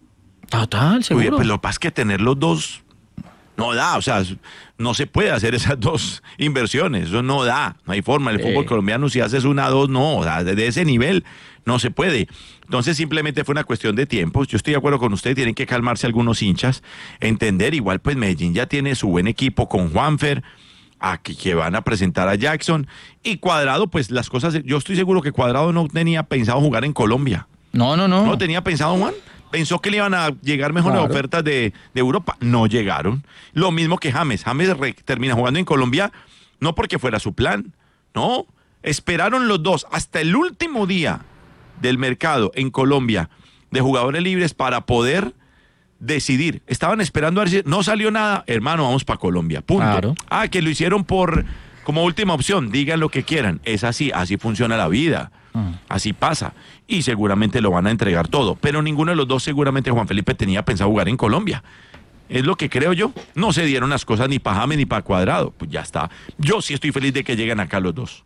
Total, seguro. Oye, pues lo que pasa es que tener los dos no da, o sea, no se puede hacer esas dos inversiones, eso no da, no hay forma. El eh. fútbol colombiano, si haces una, dos, no, o sea, de ese nivel no se puede. Entonces simplemente fue una cuestión de tiempo. Yo estoy de acuerdo con usted, tienen que calmarse algunos hinchas, entender, igual pues Medellín ya tiene su buen equipo con Juanfer, a que, que van a presentar a Jackson, y Cuadrado, pues las cosas, yo estoy seguro que Cuadrado no tenía pensado jugar en Colombia. No, no, no. ¿No tenía pensado, Juan? Pensó que le iban a llegar mejores claro. ofertas de, de Europa. No llegaron. Lo mismo que James. James re, termina jugando en Colombia, no porque fuera su plan, no. Esperaron los dos hasta el último día del mercado en Colombia de jugadores libres para poder decidir. Estaban esperando a ver si no salió nada. Hermano, vamos para Colombia. Punto. Claro. Ah, que lo hicieron por como última opción. Digan lo que quieran. Es así. Así funciona la vida. Así pasa, y seguramente lo van a entregar todo, pero ninguno de los dos seguramente Juan Felipe tenía pensado jugar en Colombia, es lo que creo yo. No se dieron las cosas ni para James ni para Cuadrado, pues ya está. Yo sí estoy feliz de que lleguen acá los dos.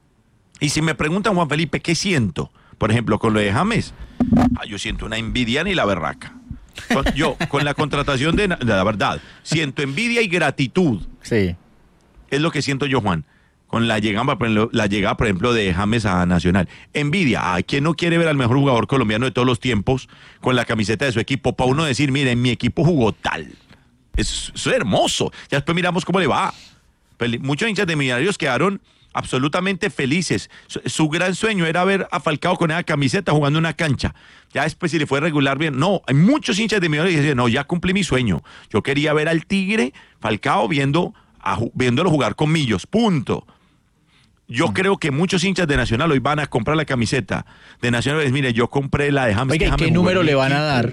Y si me preguntan, Juan Felipe, ¿qué siento? Por ejemplo, con lo de James, ah, yo siento una envidia ni la berraca. Yo, con la contratación de, de la verdad, siento envidia y gratitud. Sí. Es lo que siento yo, Juan. Con la llegada, por ejemplo, la llegada, por ejemplo, de James a Nacional. Envidia. ¿A quién no quiere ver al mejor jugador colombiano de todos los tiempos con la camiseta de su equipo? Para uno decir, mire, mi equipo jugó tal. Eso es hermoso. Ya después miramos cómo le va. Muchos hinchas de Millonarios quedaron absolutamente felices. Su, su gran sueño era ver a Falcao con esa camiseta jugando en una cancha. Ya después si le fue regular bien. No, hay muchos hinchas de Millonarios que dicen, no, ya cumplí mi sueño. Yo quería ver al Tigre, Falcao, viendo a, viéndolo jugar con Millos. Punto. Yo creo que muchos hinchas de Nacional hoy van a comprar la camiseta de Nacional. Mire, yo compré la de James. Oiga, ¿qué número le van a dar?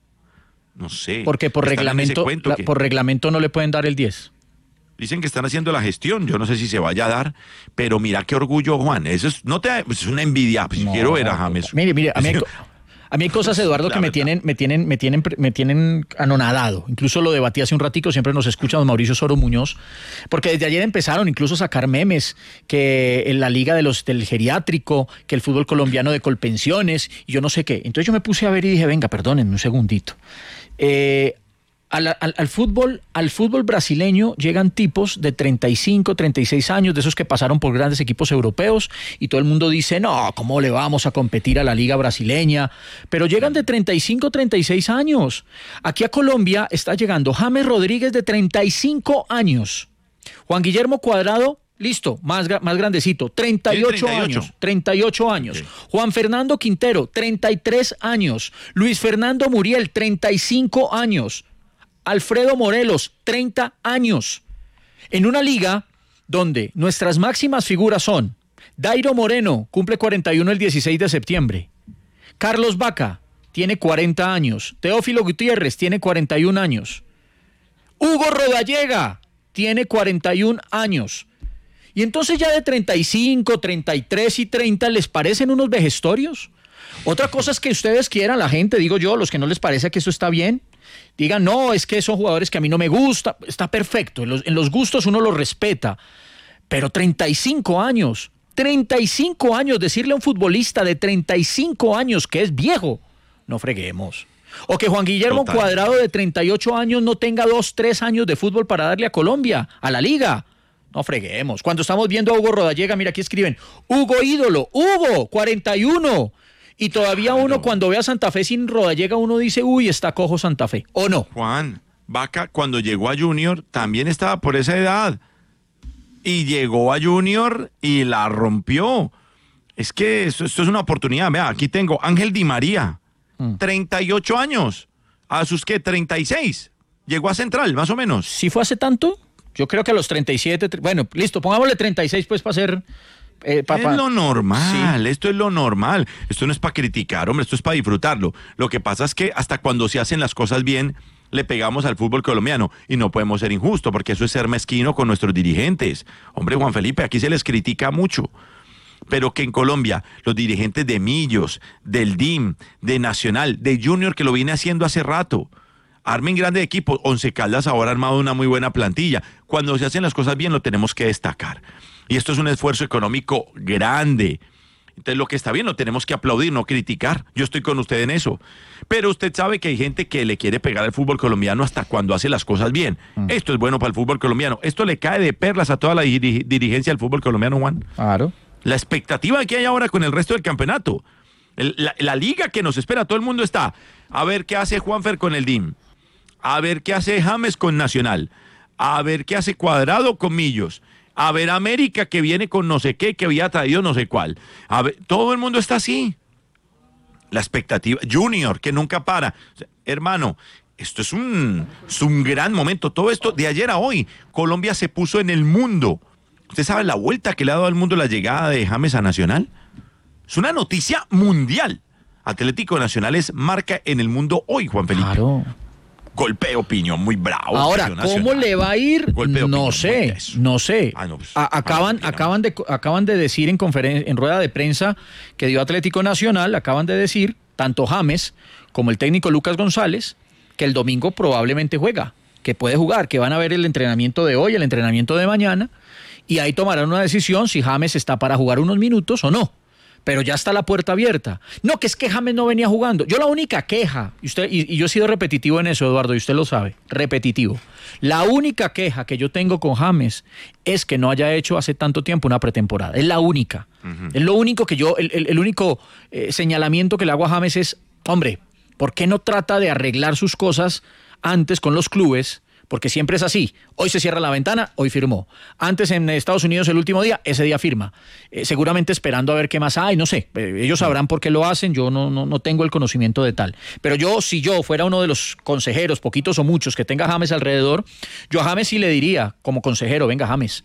No sé. Porque por reglamento, la, por reglamento no le pueden dar el diez. Dicen que están haciendo la gestión. Yo no sé si se vaya a dar, pero mira qué orgullo, Juan. Eso es, no te, es una envidia. Pues no, quiero ver a James. Mire, mire, a mí... A mí hay cosas, Eduardo, que me tienen, me tienen, me tienen, me tienen anonadado. Incluso lo debatí hace un ratico, siempre nos escucha don Mauricio Soro Muñoz, porque desde ayer empezaron incluso a sacar memes, que en la liga de los del geriátrico, que el fútbol colombiano de colpensiones, y yo no sé qué. Entonces yo me puse a ver y dije, venga, perdónenme un segundito. Eh, al, al, al fútbol, al fútbol brasileño llegan tipos de treinta y cinco, treinta y seis años, de esos que pasaron por grandes equipos europeos, y todo el mundo dice, no, ¿cómo le vamos a competir a la liga brasileña? Pero llegan de treinta y cinco, treinta y seis años. Aquí a Colombia está llegando James Rodríguez de treinta y cinco años. Juan Guillermo Cuadrado, listo, más, más grandecito, treinta y ocho años. treinta y ocho años. Okay. Juan Fernando Quintero, treinta y tres años. Luis Fernando Muriel, treinta y cinco años. Alfredo Morelos, treinta años. En una liga donde nuestras máximas figuras son Dairo Moreno, cumple cuarenta y uno el dieciséis de septiembre. Carlos Vaca, tiene cuarenta años. Teófilo Gutiérrez, tiene cuarenta y un años. Hugo Rodallega, tiene cuarenta y un años. Y entonces ya de treinta y cinco, treinta y tres y treinta, ¿les parecen unos vejestorios? Otra cosa es que ustedes quieran, la gente, digo yo, los que no les parece que eso está bien, digan, no, es que son jugadores que a mí no me gustan, está perfecto, en los, en los gustos uno los respeta, pero treinta y cinco años, treinta y cinco años, decirle a un futbolista de treinta y cinco años que es viejo, no freguemos. O que Juan Guillermo Total. Cuadrado de treinta y ocho años no tenga dos, tres años de fútbol para darle a Colombia, a la liga. No freguemos. Cuando estamos viendo a Hugo Rodallega, mira aquí escriben, Hugo ídolo, Hugo, cuarenta y uno. Y todavía claro. uno cuando ve a Santa Fe sin Rodallega, uno dice, uy, está cojo Santa Fe, ¿o no? Juan, Vaca cuando llegó a Junior también estaba por esa edad. Y llegó a Junior y la rompió. Es que esto, esto es una oportunidad. Vea, aquí tengo Ángel Di María, mm. treinta y ocho años. a sus, ¿qué? treinta y seis. Llegó a Central, más o menos. ¿Sí fue hace tanto? Yo creo que a los treinta y siete, bueno, listo, pongámosle treinta y seis pues para hacer... Eh, pa, pa. Es lo normal, sí. Esto es lo normal. Esto no es para criticar, hombre, esto es para disfrutarlo. Lo que pasa es que hasta cuando se hacen las cosas bien, le pegamos al fútbol colombiano y no podemos ser injustos porque eso es ser mezquino con nuestros dirigentes. Hombre, Juan Felipe, aquí se les critica mucho. Pero que en Colombia los dirigentes de Millos, del D I M, de Nacional, de Junior, que lo viene haciendo hace rato, armen grandes equipos. Once Caldas ahora ha armado una muy buena plantilla. Cuando se hacen las cosas bien lo tenemos que destacar. Y esto es un esfuerzo económico grande. Entonces lo que está bien lo tenemos que aplaudir, no criticar. Yo estoy con usted en eso. Pero usted sabe que hay gente que le quiere pegar al fútbol colombiano hasta cuando hace las cosas bien. Mm. Esto es bueno para el fútbol colombiano. Esto le cae de perlas a toda la dir- dirigencia del fútbol colombiano, Juan. Claro. La expectativa que hay ahora con el resto del campeonato. El, la, la liga que nos espera, todo el mundo está. A ver qué hace Juanfer con el D I M. A ver qué hace James con Nacional. A ver qué hace Cuadrado con Millos. A ver América que viene con no sé qué, que había traído no sé cuál. A ver, todo el mundo está así. La expectativa. Junior, que nunca para. O sea, hermano, esto es un, es un gran momento. Todo esto de ayer a hoy. Colombia se puso en el mundo. ¿Usted sabe la vuelta que le ha dado al mundo la llegada de James a Nacional? Es una noticia mundial. Atlético Nacional es marca en el mundo hoy, Juan Felipe. Claro. Golpe de opinión muy bravo. Ahora, ¿cómo le va a ir? No sé, no sé. Ah, no, pues, a, acaban, ah, acaban, de, acaban de decir en, conferen- en rueda de prensa que dio Atlético Nacional, acaban de decir, tanto James como el técnico Lucas González, que el domingo probablemente juega, que puede jugar, que van a ver el entrenamiento de hoy, el entrenamiento de mañana, y ahí tomarán una decisión si James está para jugar unos minutos o no. Pero ya está la puerta abierta. No, que es que James no venía jugando. Yo la única queja, y, usted, y, y yo he sido repetitivo en eso, Eduardo, y usted lo sabe, repetitivo. La única queja que yo tengo con James es que no haya hecho hace tanto tiempo una pretemporada. Es la única. Uh-huh. Es lo único que yo, el, el, el único eh, señalamiento que le hago a James es, hombre, ¿por qué no trata de arreglar sus cosas antes con los clubes? Porque siempre es así. Hoy se cierra la ventana, hoy firmó. Antes en Estados Unidos el último día, ese día firma. Eh, seguramente esperando a ver qué más hay, no sé. Eh, ellos sabrán por qué lo hacen, yo no, no, no tengo el conocimiento de tal. Pero yo, si yo fuera uno de los consejeros, poquitos o muchos, que tenga James alrededor, yo a James sí le diría, como consejero, venga James,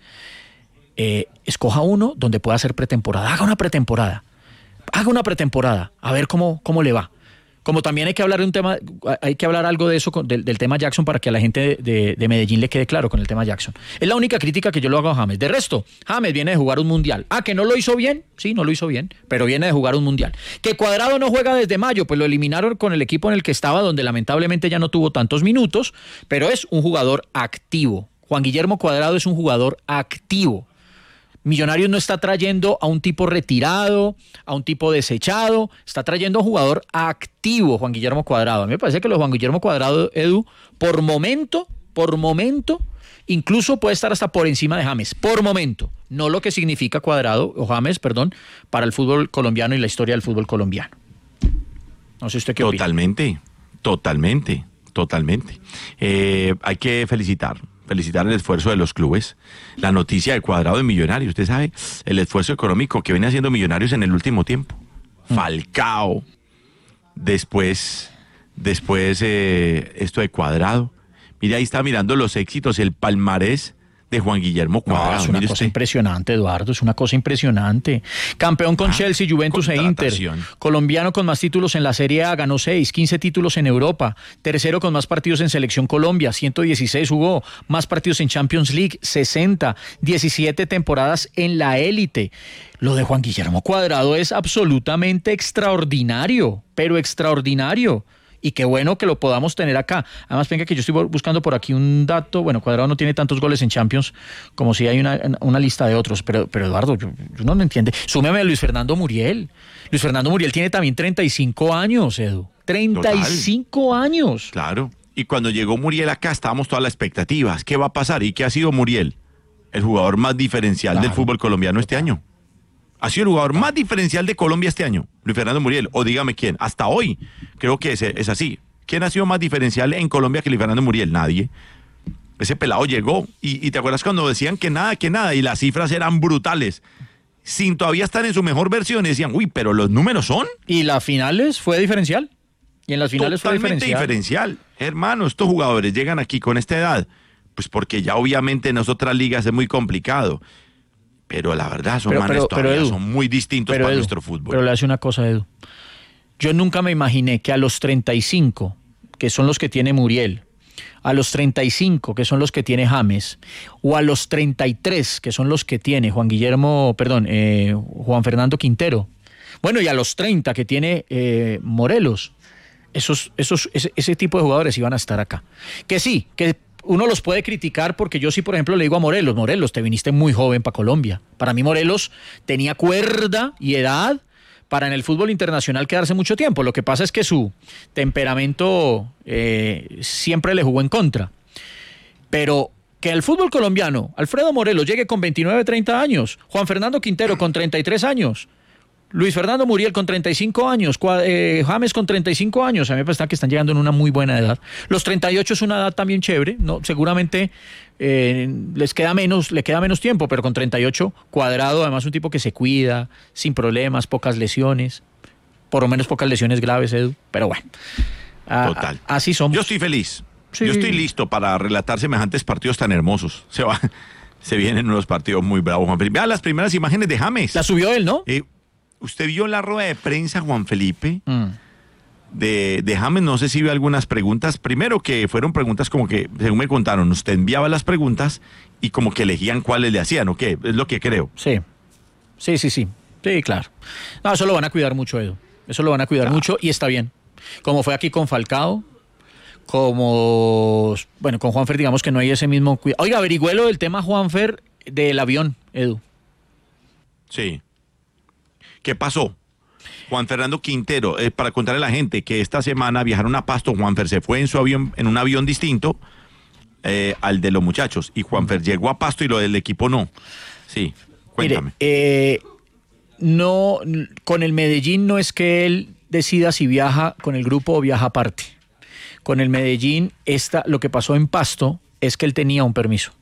eh, escoja uno donde pueda hacer pretemporada. Haga una pretemporada. Haga una pretemporada. A ver cómo, cómo le va. Como también hay que hablar de un tema, hay que hablar algo de eso, del, del tema Jackson, para que a la gente de, de Medellín le quede claro con el tema Jackson. Es la única crítica que yo le hago a James. De resto, James viene de jugar un mundial. Ah, que no lo hizo bien, sí, no lo hizo bien, pero viene de jugar un mundial. Que Cuadrado no juega desde mayo, pues lo eliminaron con el equipo en el que estaba, donde lamentablemente ya no tuvo tantos minutos, pero es un jugador activo. Juan Guillermo Cuadrado es un jugador activo. Millonarios no está trayendo a un tipo retirado, a un tipo desechado, está trayendo a un jugador activo, Juan Guillermo Cuadrado. A mí me parece que lo de Juan Guillermo Cuadrado, Edu, por momento, por momento, incluso puede estar hasta por encima de James, por momento. No lo que significa Cuadrado, o James, perdón, para el fútbol colombiano y la historia del fútbol colombiano. No sé usted qué opina. Totalmente, totalmente, totalmente. Eh, hay que felicitar. Felicitar el esfuerzo de los clubes. La noticia de Cuadrado de Millonarios. Usted sabe el esfuerzo económico que viene haciendo Millonarios en el último tiempo. Mm. Falcao. Después, después eh, esto de Cuadrado. Mire, ahí está mirando los éxitos, el palmarés de Juan Guillermo Cuadrado. No, es una Mire cosa usted. impresionante, Eduardo, es una cosa impresionante. Campeón con ah, Chelsea, Juventus e Inter. Colombiano con más títulos en la Serie A, ganó seis, quince títulos en Europa. Tercero con más partidos en Selección Colombia, ciento dieciséis jugó. Más partidos en Champions League, sesenta. diecisiete temporadas en la élite. Lo de Juan Guillermo Cuadrado es absolutamente extraordinario, pero extraordinario. Y qué bueno que lo podamos tener acá. Además, venga que yo estoy buscando por aquí un dato. Bueno, Cuadrado no tiene tantos goles en Champions como si hay una, una lista de otros. Pero, pero Eduardo, yo, yo no lo entiendo. Súmeme a Luis Fernando Muriel. Luis Fernando Muriel tiene también treinta y cinco años, Edu. treinta y cinco Total. Años. Claro. Y cuando llegó Muriel acá estábamos todas las expectativas. ¿Qué va a pasar? ¿Y qué ha sido Muriel? El jugador más diferencial claro. del fútbol colombiano este año. Ha sido el jugador más diferencial de Colombia este año, Luis Fernando Muriel, o dígame quién, hasta hoy creo que es, es así. ¿Quién ha sido más diferencial en Colombia que Luis Fernando Muriel? Nadie. Ese pelado llegó, y, y te acuerdas cuando decían que nada, que nada, y las cifras eran brutales. Sin todavía estar en su mejor versión, decían, uy, pero los números son. Y la finales fue diferencial. Y en las finales fue Totalmente diferencial. diferencial. Hermano, estos jugadores llegan aquí con esta edad, pues porque ya obviamente en las otras ligas es muy complicado. Pero la verdad, son Pero- manes pero- todavía pero, Edu, son muy distintos Pero, para Edu, nuestro fútbol. Pero le hace una cosa, Edu. Yo nunca me imaginé que a los treinta y cinco, que son los que tiene Muriel, a los treinta y cinco, que son los que tiene James, o a los treinta y tres, que son los que tiene Juan Guillermo, perdón, eh, Juan Fernando Quintero, bueno, y a los treinta que tiene eh, Morelos, esos, esos, ese, ese tipo de jugadores iban a estar acá. Que sí, que uno los puede criticar porque yo sí, por ejemplo, le digo a Morelos, Morelos, te viniste muy joven para Colombia. Para mí Morelos tenía cuerda y edad para en el fútbol internacional quedarse mucho tiempo. Lo que pasa es que su temperamento eh, siempre le jugó en contra. Pero que el fútbol colombiano, Alfredo Morelos llegue con veintinueve, treinta años, Juan Fernando Quintero con treinta y tres años, Luis Fernando Muriel con treinta y cinco años, Cua- eh, James con treinta y cinco años, a mí me parece que están llegando en una muy buena edad. Los treinta y ocho es una edad también chévere, no, seguramente eh, les queda menos, le queda menos tiempo, pero con treinta y ocho Cuadrado, además un tipo que se cuida, sin problemas, pocas lesiones, por lo menos pocas lesiones graves, Edu, pero bueno. a- Total. a- así somos. Yo estoy feliz. Sí. Yo estoy listo para relatar semejantes partidos tan hermosos. Se va, se vienen unos partidos muy bravos, Juan Felipe. Vea las primeras imágenes de James. La subió él, ¿no? Eh, ¿Usted vio la rueda de prensa, Juan Felipe? Mm. De, de James, no sé si vio algunas preguntas. Primero que fueron preguntas como que, según me contaron, usted enviaba las preguntas y como que elegían cuáles le hacían, ¿o qué? Es lo que creo. Sí, sí, sí, sí, sí, claro. No, eso lo van a cuidar mucho, Edu. Eso lo van a cuidar mucho y está bien. Como fue aquí con Falcao, como, bueno, con Juanfer, digamos que no hay ese mismo cuidado. Oiga, averigüé lo del tema Juanfer del avión, Edu. Sí. ¿Qué pasó? Juan Fernando Quintero, eh, para contarle a la gente que esta semana viajaron a Pasto, Juanfer se fue en su avión, en un avión distinto eh, al de los muchachos, y Juanfer llegó a Pasto y lo del equipo no. Sí, cuéntame. Mire, eh, no, con el Medellín no es que él decida si viaja con el grupo o viaja aparte. Con el Medellín, esta, lo que pasó en Pasto es que él tenía un permiso.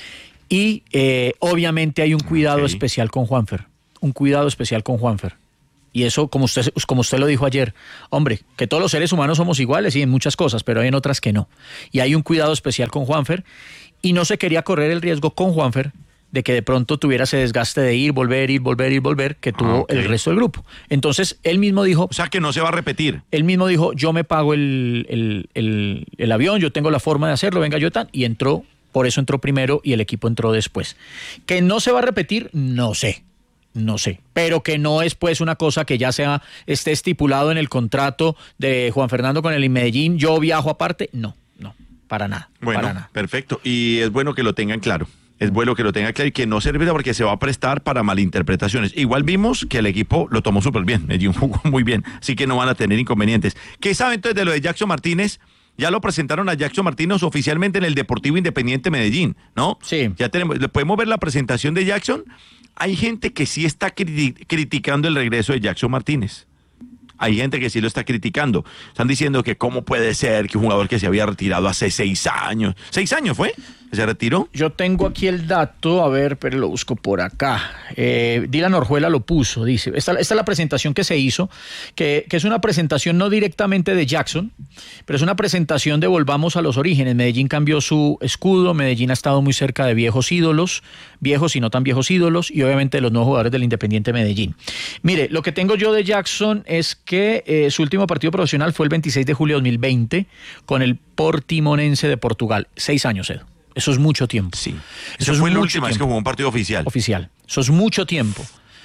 Y eh, obviamente hay un cuidado Ok. especial con Juanfer. Un cuidado especial con Juanfer. Y eso, como usted, como usted lo dijo ayer, hombre, que todos los seres humanos somos iguales y en muchas cosas, pero hay en otras que no. Y hay un cuidado especial con Juanfer y no se quería correr el riesgo con Juanfer de que de pronto tuviera ese desgaste de ir, volver, ir, volver, ir, volver, que tuvo Ah, ok. el resto del grupo. Entonces, él mismo dijo... O sea que no se va a repetir. Él mismo dijo, yo me pago el, el, el, el avión, yo tengo la forma de hacerlo, venga yo tan, y entró, por eso entró primero y el equipo entró después. Que no se va a repetir, no sé. No sé, pero que no es pues una cosa que ya sea esté estipulado en el contrato de Juan Fernando con el Medellín, yo viajo aparte, no, no, para nada, Bueno, para nada. perfecto. Y es bueno que lo tengan claro. Es bueno que lo tengan claro y que no se repita porque se va a prestar para malinterpretaciones. Igual vimos que el equipo lo tomó súper bien, Medellín jugó muy bien, así que no van a tener inconvenientes. ¿Qué saben entonces de lo de Jackson Martínez? Ya lo presentaron a Jackson Martínez oficialmente en el Deportivo Independiente Medellín, ¿no? Sí. Ya tenemos, ¿le podemos ver la presentación de Jackson? Hay gente que sí está criti- criticando el regreso de Jackson Martínez. Hay gente que sí lo está criticando. Están diciendo que cómo puede ser que un jugador que se había retirado hace seis años. ¿Seis años fue? ¿Se retiró? Yo tengo aquí el dato, a ver, pero lo busco por acá. Eh, Dylan Orjuela lo puso, dice. Esta, esta es la presentación que se hizo, que, que es una presentación no directamente de Jackson, pero es una presentación de Volvamos a los Orígenes. Medellín cambió su escudo, Medellín ha estado muy cerca de viejos ídolos, viejos y no tan viejos ídolos, y obviamente de los nuevos jugadores del Independiente Medellín. Mire, lo que tengo yo de Jackson es que eh, su último partido profesional fue el veintiséis de julio de dos mil veinte con el Portimonense de Portugal. Seis años, Edu. Eso es mucho tiempo. Sí. Eso Esa es fue la mucho última vez que tiempo. jugó un partido oficial. Oficial. Eso es mucho tiempo.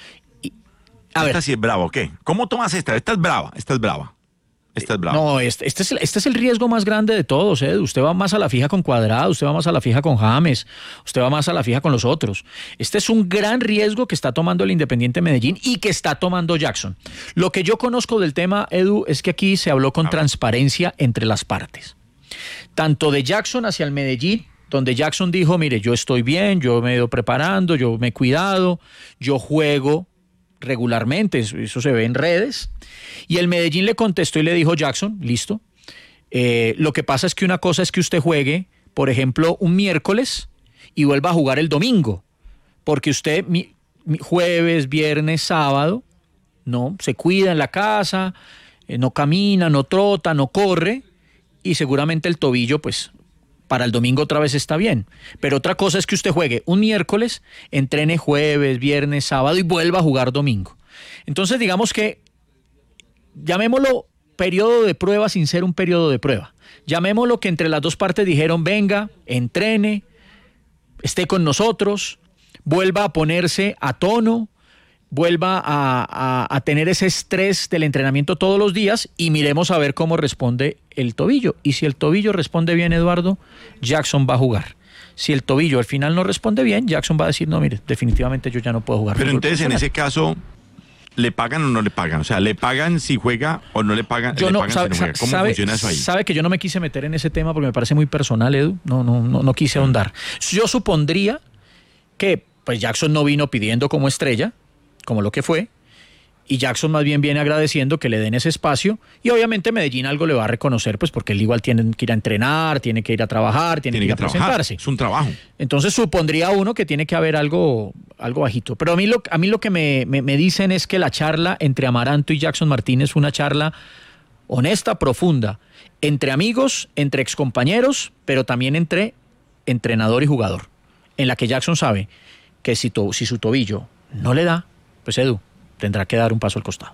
Y, a esta ver. sí es brava, ¿ok? ¿Cómo tomas esta? Esta es brava, esta es brava. Esta es brava. No, este, este, es el, este es el riesgo más grande de todos, Edu. Usted va más a la fija con Cuadrado, usted va más a la fija con James, usted va más a la fija con los otros. Este es un gran riesgo que está tomando el Independiente Medellín y que está tomando Jackson. Lo que yo conozco del tema, Edu, es que aquí se habló con transparencia entre las partes. Tanto de Jackson hacia el Medellín, donde Jackson dijo, mire, yo estoy bien, yo me he ido preparando, yo me he cuidado, yo juego regularmente, eso, eso se ve en redes. Y el Medellín le contestó y le dijo, Jackson, listo. Eh, lo que pasa es que una cosa es que usted juegue, por ejemplo, un miércoles y vuelva a jugar el domingo. Porque usted mi, mi, jueves, viernes, sábado, no, se cuida en la casa, eh, no camina, no trota, no corre, y seguramente el tobillo, pues, para el domingo otra vez está bien. Pero otra cosa es que usted juegue un miércoles, entrene jueves, viernes, sábado y vuelva a jugar domingo. Entonces, digamos que, llamémoslo periodo de prueba sin ser un periodo de prueba. Llamémoslo que entre las dos partes dijeron, venga, entrene, esté con nosotros, vuelva a ponerse a tono, vuelva a, a, a tener ese estrés del entrenamiento todos los días y miremos a ver cómo responde el tobillo. Y si el tobillo responde bien, Eduardo, Jackson va a jugar. Si el tobillo al final no responde bien, Jackson va a decir, no, mire, definitivamente yo ya no puedo jugar. Pero entonces en ese caso, ¿le pagan o no le pagan? O sea, ¿le pagan si juega o no le pagan, yo le no, pagan sabe, si no juega? ¿Cómo sabe, funciona eso ahí? Sabe que yo no me quise meter en ese tema porque me parece muy personal, Edu. No, no, no, no quise ahondar. Yo supondría que pues Jackson no vino pidiendo como estrella, como lo que fue, y Jackson más bien viene agradeciendo que le den ese espacio, y obviamente Medellín algo le va a reconocer, pues porque él igual tiene que ir a entrenar, tiene que ir a trabajar, tiene, tiene que ir a trabajar. presentarse. Es un trabajo. Entonces supondría uno que tiene que haber algo, algo bajito. Pero a mí lo, a mí lo que me, me, me dicen es que la charla entre Amaranto y Jackson Martínez fue una charla honesta, profunda, entre amigos, entre excompañeros, pero también entre entrenador y jugador, en la que Jackson sabe que si, to, si su tobillo no le da, pues Edu tendrá que dar un paso al costado.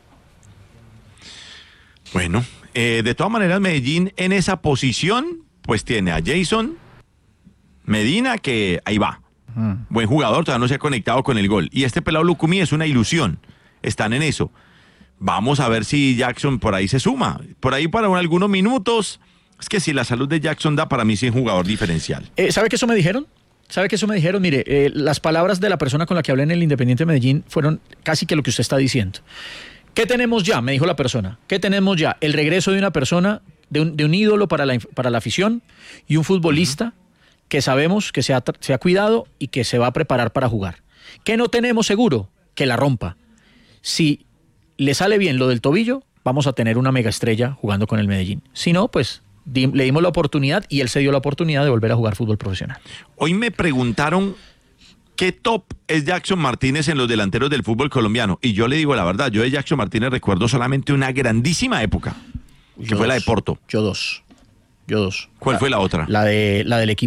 Bueno, eh, de todas maneras Medellín en esa posición pues tiene a Jason Medina, que ahí va, mm. buen jugador, todavía no se ha conectado con el gol, y este pelado Lucumí es una ilusión, están en eso. Vamos a ver si Jackson por ahí se suma, por ahí para algunos minutos. Es que si la salud de Jackson da, para mí sí es un jugador diferencial. Eh, ¿Sabe qué eso me dijeron? ¿Sabe que eso me dijeron? Mire, eh, las palabras de la persona con la que hablé en el Independiente de Medellín fueron casi que lo que usted está diciendo. ¿Qué tenemos ya? Me dijo la persona. ¿Qué tenemos ya? El regreso de una persona, de un, de un ídolo para la, para la afición y un futbolista uh-huh. que sabemos que se ha, se ha cuidado y que se va a preparar para jugar. ¿Qué no tenemos seguro? Que la rompa. Si le sale bien lo del tobillo, vamos a tener una mega estrella jugando con el Medellín. Si no, pues le dimos la oportunidad y él se dio la oportunidad de volver a jugar fútbol profesional. Hoy me preguntaron qué top es Jackson Martínez en los delanteros del fútbol colombiano, y yo le digo la verdad, yo de Jackson Martínez recuerdo solamente una grandísima época, que yo fue dos, la de Porto. Yo dos. Yo dos. ¿Cuál la, fue la otra? La de la del equipo